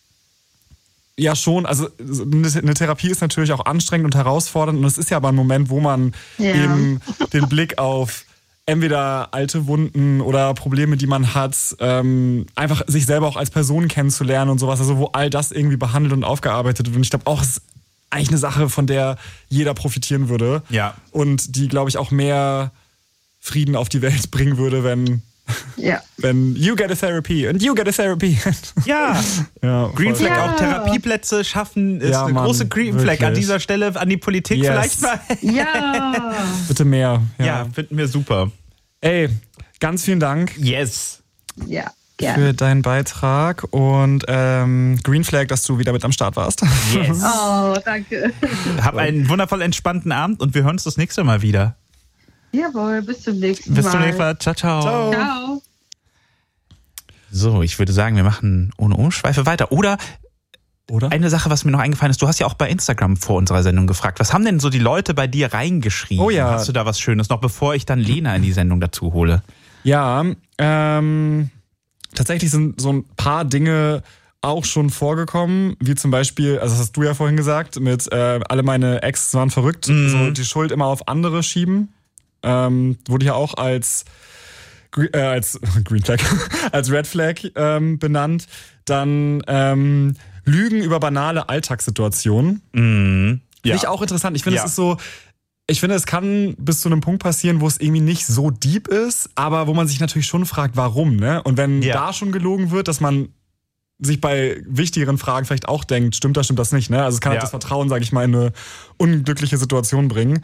ja schon, also eine Therapie ist natürlich auch anstrengend und herausfordernd und es ist ja aber ein Moment, wo man ja. eben den Blick auf entweder alte Wunden oder Probleme, die man hat, ähm, einfach sich selber auch als Person kennenzulernen und sowas, also wo all das irgendwie behandelt und aufgearbeitet wird. Und ich glaube auch, es ist eigentlich eine Sache, von der jeder profitieren würde. Ja. Und die, glaube ich, auch mehr Frieden auf die Welt bringen würde, wenn ja. wenn you get a therapy and you get a therapy. Ja. ja Green Flag, ja. auch Therapieplätze schaffen, ist ja, eine Mann, große Green Flag wirklich. an dieser Stelle, an die Politik yes. vielleicht mal. Ja. Bitte mehr. Ja, Ja, finden wir super. Ey, ganz vielen Dank. Yes. Ja. Für deinen Beitrag und ähm, Green Flag, dass du wieder mit am Start warst. Yes. Oh, danke. Hab einen wundervoll entspannten Abend und wir hören uns das nächste Mal wieder. Jawohl, bis zum nächsten Mal. Bis zum nächsten Mal. Ciao, ciao. Ciao. Ciao. So, ich würde sagen, wir machen ohne Umschweife weiter. Oder, Oder? eine Sache, was mir noch eingefallen ist, du hast ja auch bei Instagram vor unserer Sendung gefragt, was haben denn so die Leute bei dir reingeschrieben? Oh ja. Hast du da was Schönes, noch bevor ich dann Lena in die Sendung dazu hole? Ja, ähm, tatsächlich sind so ein paar Dinge auch schon vorgekommen, wie zum Beispiel, also das hast du ja vorhin gesagt, mit äh, alle meine Ex waren verrückt, Mhm. so die Schuld immer auf andere schieben. Ähm, wurde ja auch als äh, als Green Flag, als Red Flag ähm, benannt. Dann ähm, Lügen über banale Alltagssituationen. Mhm. Ja. Finde ich auch interessant. Ich finde, Ja. es ist so, ich finde, es kann bis zu einem Punkt passieren, wo es irgendwie nicht so deep ist, aber wo man sich natürlich schon fragt, warum, ne? Und wenn Ja. da schon gelogen wird, dass man sich bei wichtigeren Fragen vielleicht auch denkt, stimmt das, stimmt das nicht, ne? Also es kann Ja. halt das Vertrauen, sage ich mal, in eine unglückliche Situation bringen.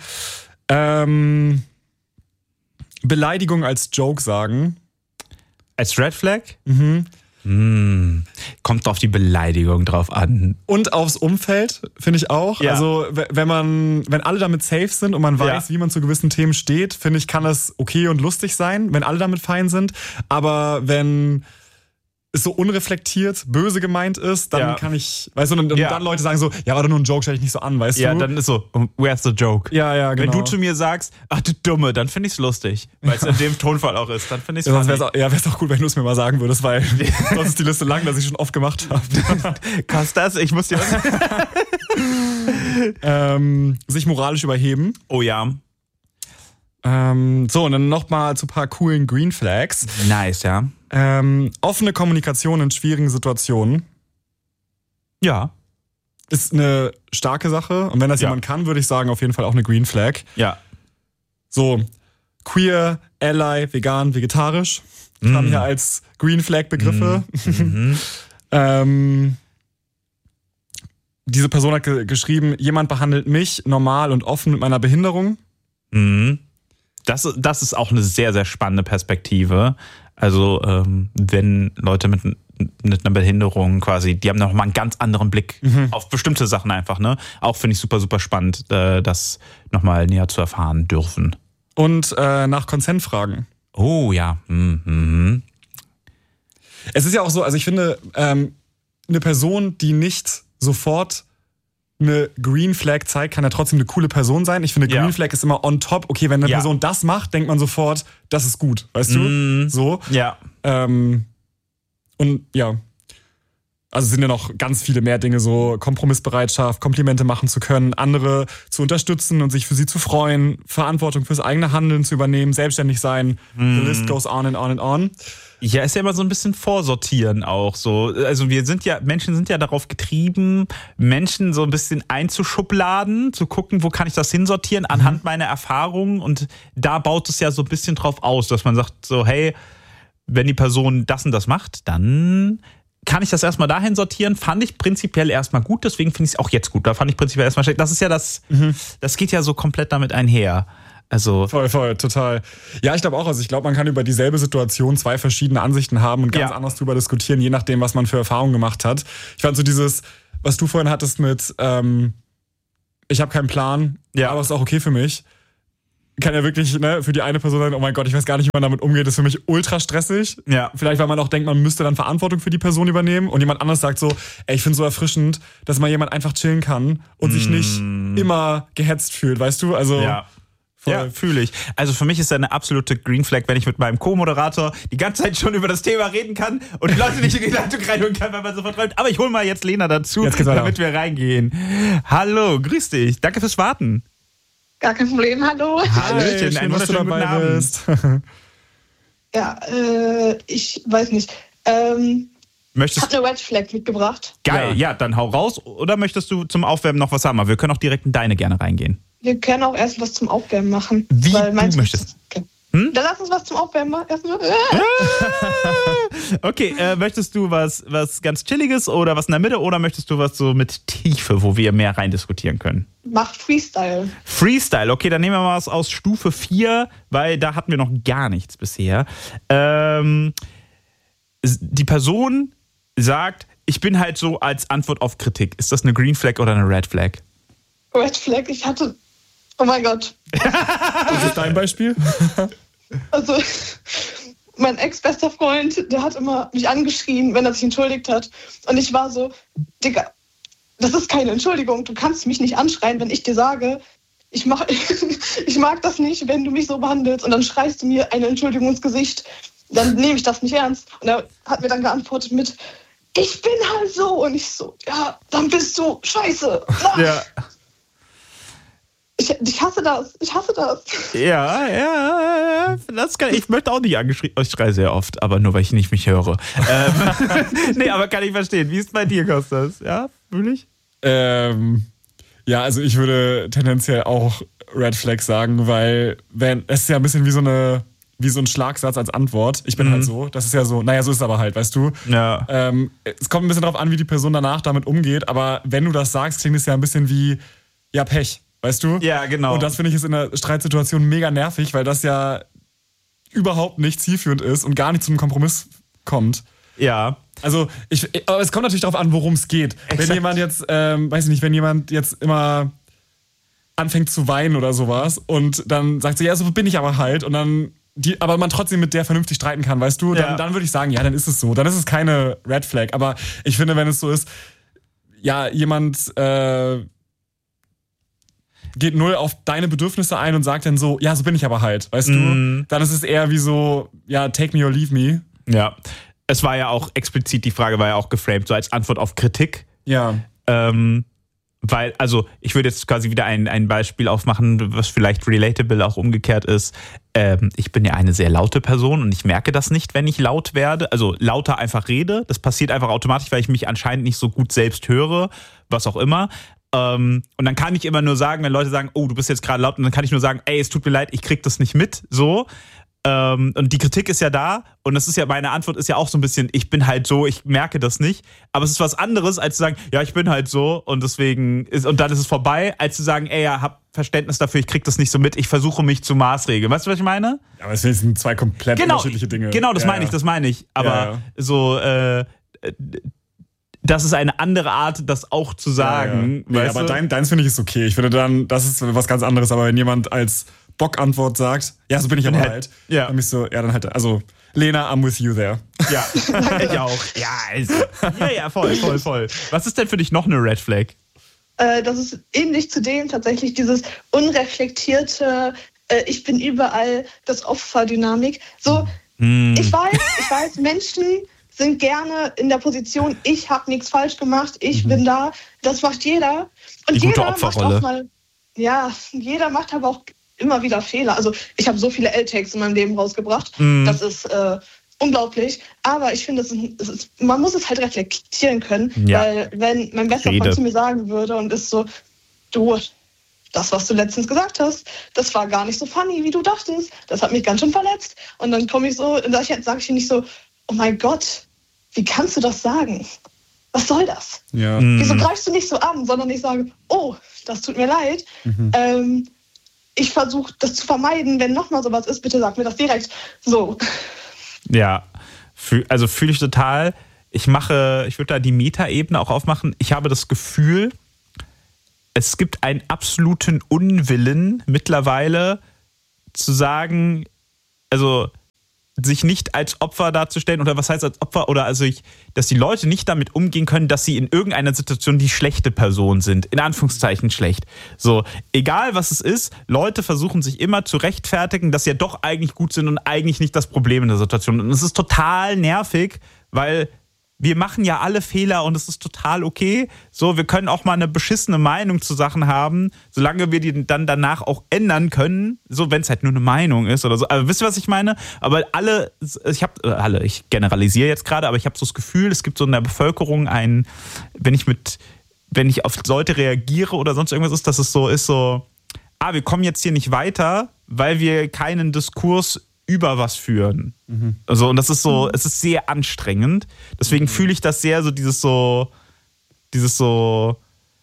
Ähm, Beleidigung als Joke sagen. Als Red Flag? Mhm. Hm. Kommt auf die Beleidigung drauf an. Und aufs Umfeld, finde ich auch. Ja. Also w- wenn man, wenn alle damit safe sind und man weiß, Ja. wie man zu gewissen Themen steht, finde ich, kann das okay und lustig sein, wenn alle damit fein sind. Aber wenn es so unreflektiert, böse gemeint ist, dann Ja. kann ich, weißt du, und, und Ja. dann Leute sagen so, ja, war doch nur ein Joke, stell dich nicht so an, weißt Ja, du? dann ist so, where's the joke? ja, ja, genau. Wenn du zu mir sagst, ach du Dumme, dann finde ich's lustig. Weil es in dem Tonfall auch ist, dann finde ich's ja, sonst funny. wär's auch, ja, wär's auch gut, wenn du es mir mal sagen würdest, weil sonst ist die Liste lang, dass ich schon oft gemacht habe. Kostas, ich muss dir was... ähm, sich moralisch überheben. Oh ja, Ähm, so, und dann nochmal zu ein paar coolen Green Flags. nice, ja. Ähm, offene Kommunikation in schwierigen Situationen Ja, ist eine starke Sache. Und wenn das Ja. jemand kann, würde ich sagen, auf jeden Fall auch eine Green Flag. ja. So, queer, ally, vegan, vegetarisch. Mm. Haben hier als Green Flag Begriffe. Mhm. ähm, diese Person hat ge- geschrieben, jemand behandelt mich normal und offen mit meiner Behinderung. Mhm. Das, das ist auch eine sehr, sehr spannende Perspektive. Also, ähm, wenn Leute mit, mit einer Behinderung quasi, die haben noch mal einen ganz anderen Blick auf bestimmte Sachen einfach, ne? Auch finde ich super, super spannend, äh, das nochmal näher zu erfahren dürfen. Und äh, nach Consent fragen. Oh ja. Mhm. Es ist ja auch so, also ich finde, ähm, eine Person, die nicht sofort eine Green Flag zeigt, kann ja trotzdem eine coole Person sein. Ich finde, Green Ja. Flag ist immer on top. Okay, wenn eine Ja. Person das macht, denkt man sofort, das ist gut, weißt du? Mhm. So. Ja. Ähm, und ja. Also es sind ja noch ganz viele mehr Dinge, so Kompromissbereitschaft, Komplimente machen zu können, andere zu unterstützen und sich für sie zu freuen, Verantwortung fürs eigene Handeln zu übernehmen, selbstständig sein. The list goes on and on and on. Ja, ist ja immer so ein bisschen vorsortieren auch so. Also wir sind ja, Menschen sind ja darauf getrieben, Menschen so ein bisschen einzuschubladen, zu gucken, wo kann ich das hinsortieren anhand mhm. meiner Erfahrungen, und da baut es ja so ein bisschen drauf aus, dass man sagt so, hey, wenn die Person das und das macht, dann kann ich das erstmal dahin sortieren. Fand ich prinzipiell erstmal gut, deswegen finde ich es auch jetzt gut. Da fand ich prinzipiell erstmal schlecht. Das ist ja das, mhm. das geht ja so komplett damit einher. Also voll, voll, total. Ja, ich glaube auch, also ich glaube, man kann über dieselbe Situation zwei verschiedene Ansichten haben und ganz ja. anders drüber diskutieren, je nachdem, was man für Erfahrungen gemacht hat. Ich fand so dieses, was du vorhin hattest mit, ähm, ich habe keinen Plan, ja. aber ist auch okay für mich. Kann ja wirklich, ne, für die eine Person sein, oh mein Gott, ich weiß gar nicht, wie man damit umgeht, ist für mich ultra stressig. Ja. Vielleicht, weil man auch denkt, man müsste dann Verantwortung für die Person übernehmen, und jemand anderes sagt so, ey, ich finde es so erfrischend, dass mal jemand einfach chillen kann und mm. sich nicht immer gehetzt fühlt, weißt du? Also ja. Voll. Ja, fühle ich. Also für mich ist das eine absolute Green Flag, wenn ich mit meinem Co-Moderator die ganze Zeit schon über das Thema reden kann und die Leute nicht in die Leitung reinholen kann, weil man so verträumt. Aber ich hole mal jetzt Lena dazu, damit wir reingehen. Hallo, grüß dich. Danke fürs Warten. Gar kein Problem, hallo. Hallöchen, ein wunderschönen guten Abend. Ja, äh, ich weiß nicht. Ähm, möchtest ich habe eine Red Flag mitgebracht. Geil, ja. ja, dann hau raus. Oder möchtest du zum Aufwärmen noch was haben? Aber wir können auch direkt in deine gerne reingehen. Wir können auch erst was zum Aufwärmen machen. Wie weil du möchtest. Okay. Hm? Dann lass uns was zum Aufwärmen machen. Erstmal. Okay, äh, möchtest du was, was ganz Chilliges oder was in der Mitte, oder möchtest du was so mit Tiefe, wo wir mehr rein diskutieren können? Mach Freestyle. Freestyle, okay, dann nehmen wir mal was aus Stufe vier, weil da hatten wir noch gar nichts bisher. Ähm, die Person sagt, ich bin halt so als Antwort auf Kritik. Ist das eine Green Flag oder eine Red Flag? Red Flag, ich hatte... Oh mein Gott. Das ist dein Beispiel? Also, mein ex-bester Freund, der hat immer mich angeschrien, wenn er sich entschuldigt hat. Und ich war so, Digga, das ist keine Entschuldigung. Du kannst mich nicht anschreien, wenn ich dir sage, ich, mach, ich mag das nicht, wenn du mich so behandelst. Und dann schreist du mir eine Entschuldigung ins Gesicht. Dann nehme ich das nicht ernst. Und er hat mir dann geantwortet mit, ich bin halt so. Und ich so, ja, dann bist du scheiße. Ja. Ich, ich hasse das, ich hasse das. Ja, ja, das kann, ich möchte auch nicht angeschrien. Ich schreie sehr oft, aber nur, weil ich nicht mich höre. ähm, nee, aber kann ich verstehen. Wie ist es bei dir, Kostas? Ja, fühl ich? Ähm, ja, also ich würde tendenziell auch Red Flag sagen, weil wenn es ist ja ein bisschen wie so eine wie so ein Schlagsatz als Antwort. Ich bin mhm. halt so. Das ist ja so, naja, so ist es aber halt, weißt du? Ja. Ähm, es kommt ein bisschen darauf an, wie die Person danach damit umgeht, aber wenn du das sagst, klingt es ja ein bisschen wie, ja, Pech. Weißt du? Ja, genau. Und das finde ich ist in einer Streitsituation mega nervig, weil das ja überhaupt nicht zielführend ist und gar nicht zum Kompromiss kommt. Ja. Also, ich, aber es kommt natürlich darauf an, worum es geht. Exakt. Wenn jemand jetzt, ähm, weiß ich nicht, wenn jemand jetzt immer anfängt zu weinen oder sowas und dann sagt sie, ja, so bin ich aber halt, und dann, die, aber man trotzdem mit der vernünftig streiten kann, weißt du? Dann, ja. dann würde ich sagen, ja, dann ist es so. Dann ist es keine Red Flag. Aber ich finde, wenn es so ist, ja, jemand, äh, geht null auf deine Bedürfnisse ein und sagt dann so, ja, so bin ich aber halt, weißt mm. du? Dann ist es eher wie so, ja, take me or leave me. Ja, es war ja auch explizit, die Frage war ja auch geframed, so als Antwort auf Kritik. Ja. Ähm, weil, also, ich würde jetzt quasi wieder ein, ein Beispiel aufmachen, was vielleicht relatable auch umgekehrt ist. Ähm, ich bin ja eine sehr laute Person und ich merke das nicht, wenn ich laut werde, also lauter einfach rede. Das passiert einfach automatisch, weil ich mich anscheinend nicht so gut selbst höre, was auch immer. Um, und dann kann ich immer nur sagen, wenn Leute sagen, oh, du bist jetzt gerade laut, und dann kann ich nur sagen, ey, es tut mir leid, ich krieg das nicht mit, so. Um, und die Kritik ist ja da, und das ist ja, meine Antwort ist ja auch so ein bisschen, ich bin halt so, ich merke das nicht. Aber es ist was anderes, als zu sagen, ja, ich bin halt so, und deswegen ist, und dann ist es vorbei, als zu sagen, ey, ja, hab Verständnis dafür, ich krieg das nicht so mit, ich versuche mich zu maßregeln. Weißt du, was ich meine? Ja, aber es sind zwei komplett genau, unterschiedliche Dinge. Genau, das ja, meine ja. ich, das meine ich. Aber ja, ja. so, äh, das ist eine andere Art, das auch zu sagen. Ja, ja. Nee, aber dein, deins finde ich ist okay. Ich finde dann, das ist was ganz anderes. Aber wenn jemand als Bock-Antwort sagt, ja, so bin ich aber halt, halt ja. dann bin ich so, ja, dann halt, also, Lena, I'm with you there. Ja, ich auch. Ja, also, ja, ja, voll, voll, voll. Was ist denn für dich noch eine Red Flag? Äh, das ist ähnlich zu dem tatsächlich dieses unreflektierte, äh, ich bin überall, das Opferdynamik. So, hm. ich weiß, ich weiß, Menschen sind gerne in der Position, ich habe nichts falsch gemacht, ich mhm. bin da, das macht jeder. Und Die jeder gute Opferrolle. macht auch mal, ja, jeder macht aber auch immer wieder Fehler. Also ich habe so viele L-Takes in meinem Leben rausgebracht, mhm. das ist, äh, unglaublich. Aber ich finde, es ist, es ist, man muss es halt reflektieren können. Ja. Weil wenn mein bester Freund Rede. zu mir sagen würde und ist so, du, das, was du letztens gesagt hast, das war gar nicht so funny, wie du dachtest. Das hat mich ganz schön verletzt. Und dann komme ich so, und sage ich, sag ich ihm nicht so, oh mein Gott, wie kannst du das sagen? Was soll das? Ja. Mhm. Wieso greifst du nicht so an, sondern ich sage, oh, das tut mir leid. Mhm. Ähm, ich versuche das zu vermeiden. Wenn nochmal sowas ist, bitte sag mir das direkt. So. Ja, Fühl, also fühle ich total. Ich mache, ich würde da die Metaebene auch aufmachen. Ich habe das Gefühl, es gibt einen absoluten Unwillen mittlerweile zu sagen, also sich nicht als Opfer darzustellen oder was heißt als Opfer oder also ich, dass die Leute nicht damit umgehen können, dass sie in irgendeiner Situation die schlechte Person sind, in Anführungszeichen schlecht. So, egal was es ist, Leute versuchen sich immer zu rechtfertigen, dass sie ja doch eigentlich gut sind und eigentlich nicht das Problem in der Situation. Und es ist total nervig, weil wir machen ja alle Fehler und es ist total okay. So, wir können auch mal eine beschissene Meinung zu Sachen haben, solange wir die dann danach auch ändern können. So, wenn es halt nur eine Meinung ist oder so. Aber wisst ihr, was ich meine? Aber alle, ich habe alle, ich generalisiere jetzt gerade, aber ich habe so das Gefühl, es gibt so in der Bevölkerung ein, wenn ich mit, wenn ich auf Leute reagiere oder sonst irgendwas ist, dass es so ist, so, ah, wir kommen jetzt hier nicht weiter, weil wir keinen Diskurs über was führen. Mhm. Also, und das ist so, es ist sehr anstrengend. Deswegen mhm. fühle ich das sehr so, dieses so, dieses so,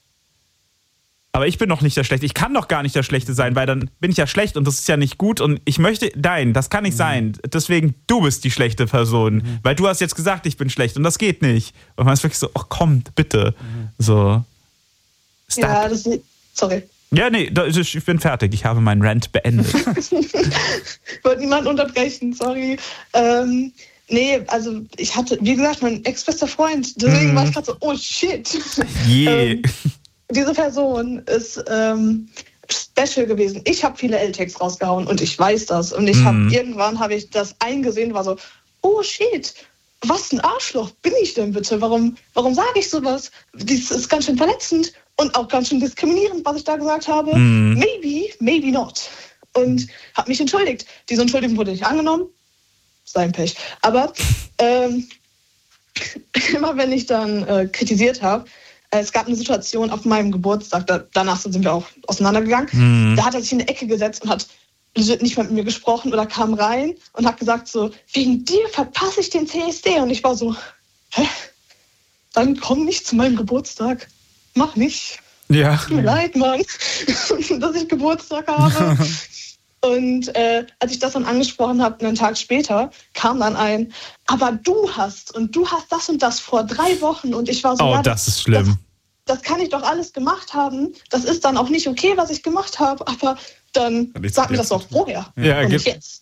aber ich bin doch nicht der Schlechte. Ich kann doch gar nicht der Schlechte sein, weil dann bin ich ja schlecht und das ist ja nicht gut und ich möchte, nein, das kann nicht mhm. sein. Deswegen, du bist die schlechte Person, mhm. weil du hast jetzt gesagt, ich bin schlecht und das geht nicht. Und man ist wirklich so, oh komm, bitte. Mhm. So. Stop. Ja, das ist, sorry. Ja, nee, ich bin fertig. Ich habe meinen Rant beendet. Ich wollte niemanden unterbrechen, sorry. Ähm, nee, also ich hatte, wie gesagt, mein ex-bester Freund. Deswegen mm. war ich gerade so, oh shit. Yeah. ähm, diese Person ist ähm, special gewesen. Ich habe viele L-Tags rausgehauen und ich weiß das. Und ich habe mm. irgendwann habe ich das eingesehen, war so, oh shit. Was ein Arschloch bin ich denn bitte? Warum, warum sage ich sowas? Das ist ganz schön verletzend und auch ganz schön diskriminierend, was ich da gesagt habe. Mm. Maybe, maybe not. Und habe mich entschuldigt. Diese Entschuldigung wurde nicht angenommen. Sein Pech. Aber ähm, immer wenn ich dann äh, kritisiert habe, äh, es gab eine Situation auf meinem Geburtstag, da, danach sind wir auch auseinandergegangen, mm. da hat er sich in eine Ecke gesetzt und hat nicht mehr mit mir gesprochen oder kam rein und hat gesagt so, wegen dir verpasse ich den C S D. Und ich war so, hä? Dann komm nicht zu meinem Geburtstag. Mach nicht. Ja. Tut mir leid, Mann, dass ich Geburtstag habe. Und äh, als ich das dann angesprochen habe, einen Tag später, kam dann ein, aber du hast und du hast das und das vor drei Wochen. Und ich war so, oh, ja, das ist schlimm. Das, das kann ich doch alles gemacht haben. Das ist dann auch nicht okay, was ich gemacht habe, aber dann sag mir das doch vorher. Ja, und nicht jetzt.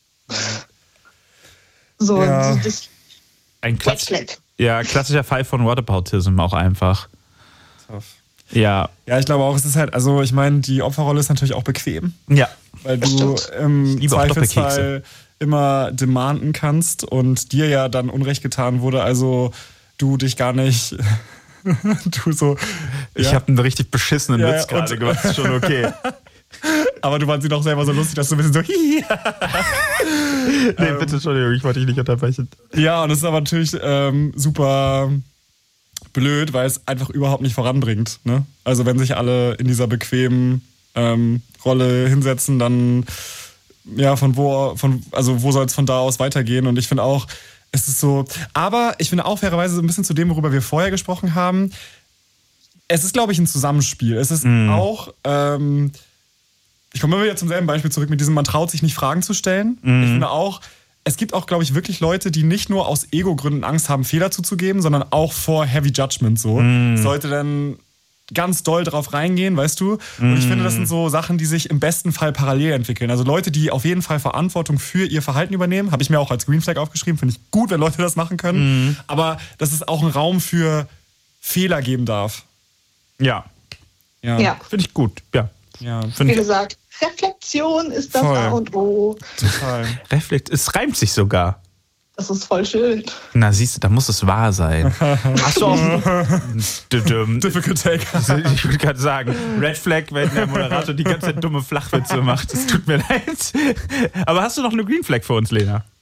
So, ja. so das ein Klass- ja, klassischer Fall von Whataboutism auch einfach. Tough. Ja. Ja, ich glaube auch, es ist halt, also ich meine, die Opferrolle ist natürlich auch bequem. Ja. Weil du im Zweifelsfall immer demanden kannst und dir ja dann Unrecht getan wurde, also du dich gar nicht, du so. Ich ja. habe einen richtig beschissenen ja, Witz gerade gemacht, ist schon okay. Aber du warst sie doch selber so lustig, dass du ein bisschen so hihi. Nee, bitte, Entschuldigung, ich wollte dich nicht unterbrechen. Ja, und es ist aber natürlich ähm, super blöd, weil es einfach überhaupt nicht voranbringt. Ne? Also wenn sich alle in dieser bequemen ähm, Rolle hinsetzen, dann ja, von wo, von, also wo soll es von da aus weitergehen? Und ich finde auch, es ist so, aber ich finde auch fairerweise so ein bisschen zu dem, worüber wir vorher gesprochen haben, es ist, glaube ich, ein Zusammenspiel. Es ist mm. auch, ähm, ich komme immer wieder zum selben Beispiel zurück mit diesem, man traut sich nicht Fragen zu stellen. Mm. Ich finde auch, es gibt auch, glaube ich, wirklich Leute, die nicht nur aus Ego-Gründen Angst haben, Fehler zuzugeben, sondern auch vor Heavy Judgment so. Mm. Sollte dann ganz doll drauf reingehen, weißt du? Und mm. ich finde, das sind so Sachen, die sich im besten Fall parallel entwickeln. Also Leute, die auf jeden Fall Verantwortung für ihr Verhalten übernehmen, habe ich mir auch als Green Flag aufgeschrieben, finde ich gut, wenn Leute das machen können. Mm. Aber dass es auch einen Raum für Fehler geben darf. Ja. Ja. ja. Finde ich gut, ja. ja. Wie gesagt, Reflexion ist das voll. A und O. Total. Reflekt, es reimt sich sogar. Das ist voll schön. Na, siehst du, da muss es wahr sein. Hast du auch... Difficult take. Ich würde gerade sagen, Red Flag, wenn der Moderator die ganze Zeit dumme Flachwitze macht. Es tut mir leid. Aber hast du noch eine Green Flag für uns, Lena?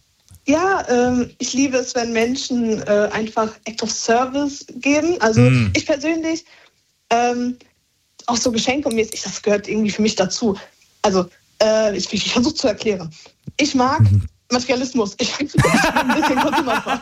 Ja, ähm, ich liebe es, wenn Menschen äh, einfach Act of Service geben. Also mm. ich persönlich, ähm, auch so Geschenke und mäßig, das gehört irgendwie für mich dazu. Also äh, ich, ich versuche zu erklären. Ich mag Materialismus. Ich, ich bin ein bisschen Konsumopfer.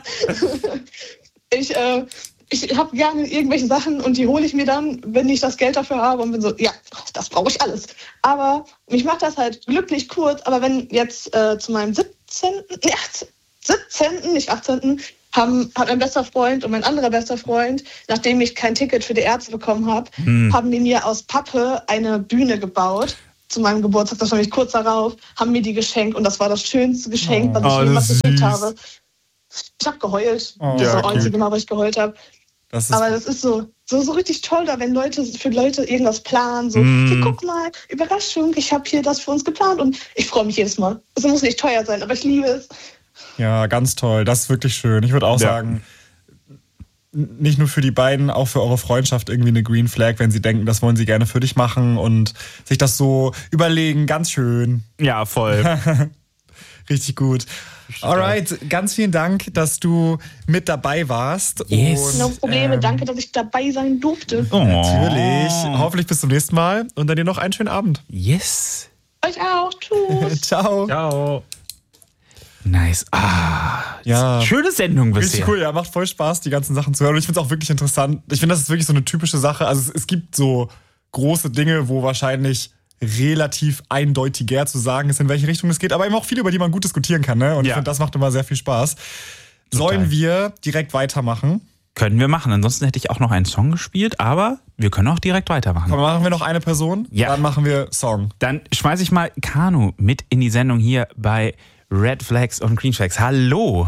Ich, äh, ich habe gerne irgendwelche Sachen und die hole ich mir dann, wenn ich das Geld dafür habe und bin so, ja, das brauche ich alles. Aber mich macht das halt glücklich kurz. Aber wenn jetzt äh, zu meinem siebzehnten, nee, siebzehnten, nicht achtzehnten, haben, hat mein bester Freund und mein anderer bester Freund, nachdem ich kein Ticket für die Ärzte bekommen habe, hm. haben die mir aus Pappe eine Bühne gebaut. Zu meinem Geburtstag, das war nämlich kurz darauf, haben mir die geschenkt und das war das schönste Geschenk, was ich jemals gekriegt habe. Ich habe geheult. Oh, das war das einzige Mal, wo ich geheult habe. Das Aber das ist so, so, so richtig toll da, wenn Leute für Leute irgendwas planen. So, mm. hey, guck mal, Überraschung, ich habe hier das für uns geplant und ich freue mich jedes Mal. Es muss nicht teuer sein, aber ich liebe es. Ja, ganz toll. Das ist wirklich schön. Ich würde auch ja. sagen, nicht nur für die beiden, auch für eure Freundschaft irgendwie eine Green Flag, wenn sie denken, das wollen sie gerne für dich machen und sich das so überlegen. Ganz schön. Ja, voll. Richtig gut. Alright, ganz vielen Dank, dass du mit dabei warst. Yes. Und, no Probleme, ähm, danke, dass ich dabei sein durfte. Oh. Natürlich. Hoffentlich bis zum nächsten Mal und dann dir noch einen schönen Abend. Yes. Euch auch. Tschüss. Ciao. Ciao. Nice. Ah, ja. Schöne Sendung bisher. Richtig cool, ja, macht voll Spaß, die ganzen Sachen zu hören. Und ich finde es auch wirklich interessant. Ich finde, das ist wirklich so eine typische Sache. Also es, es gibt so große Dinge, wo wahrscheinlich relativ eindeutiger zu sagen ist, in welche Richtung es geht, aber eben auch viele, über die man gut diskutieren kann. Ne? Und ja. ich finde, das macht immer sehr viel Spaß. Total. Sollen wir direkt weitermachen? Können wir machen. Ansonsten hätte ich auch noch einen Song gespielt, aber wir können auch direkt weitermachen. Komm, machen wir noch eine Person? Ja. Dann machen wir Song. Dann schmeiße ich mal Kanu mit in die Sendung hier bei Red Flags und Green Flags. Hallo.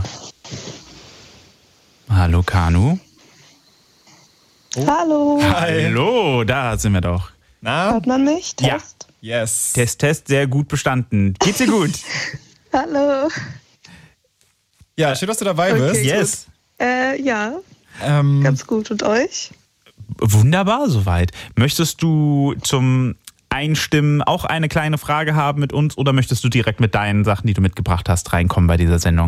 Hallo, Kanu. Oh. Hallo. Hallo, da sind wir doch. Na? Hört man mich? Test? Ja. Yes. Test, Test, sehr gut bestanden. Geht's dir gut? Hallo. Ja, schön, dass du dabei okay, bist. Yes. Äh, ja, ähm, ganz gut. Und euch? Wunderbar soweit. Möchtest du zum Einstimmen auch eine kleine Frage haben mit uns oder möchtest du direkt mit deinen Sachen, die du mitgebracht hast, reinkommen bei dieser Sendung?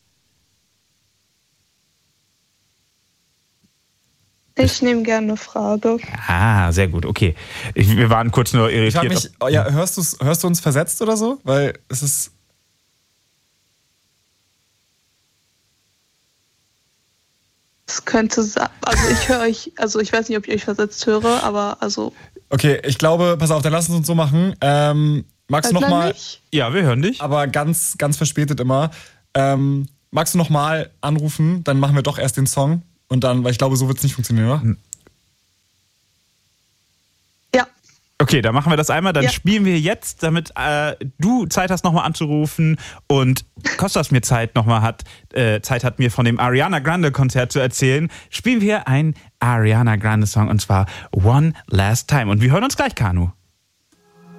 Ich nehme gerne eine Frage. Ah, sehr gut, okay. Ich, wir waren kurz nur irritiert. Ich mich, oh ja, hörst, hörst du uns versetzt oder so? Weil es ist... Es könnte sein, also ich höre euch, also ich weiß nicht, ob ich euch versetzt höre, aber also... Okay, ich glaube, pass auf, dann lass uns uns so machen. Ähm, magst Hört du nochmal... Ja, wir hören dich. Aber ganz, ganz verspätet immer. Ähm, magst du nochmal anrufen, dann machen wir doch erst den Song. Und dann, weil ich glaube, so wird es nicht funktionieren, oder? Ja. Okay, dann machen wir das einmal. Dann ja. spielen wir jetzt, damit äh, du Zeit hast, nochmal anzurufen und Kostas mir Zeit nochmal hat, äh, Zeit hat, mir von dem Ariana Grande Konzert zu erzählen, spielen wir einen Ariana Grande Song und zwar One Last Time. Und wir hören uns gleich, Kanu.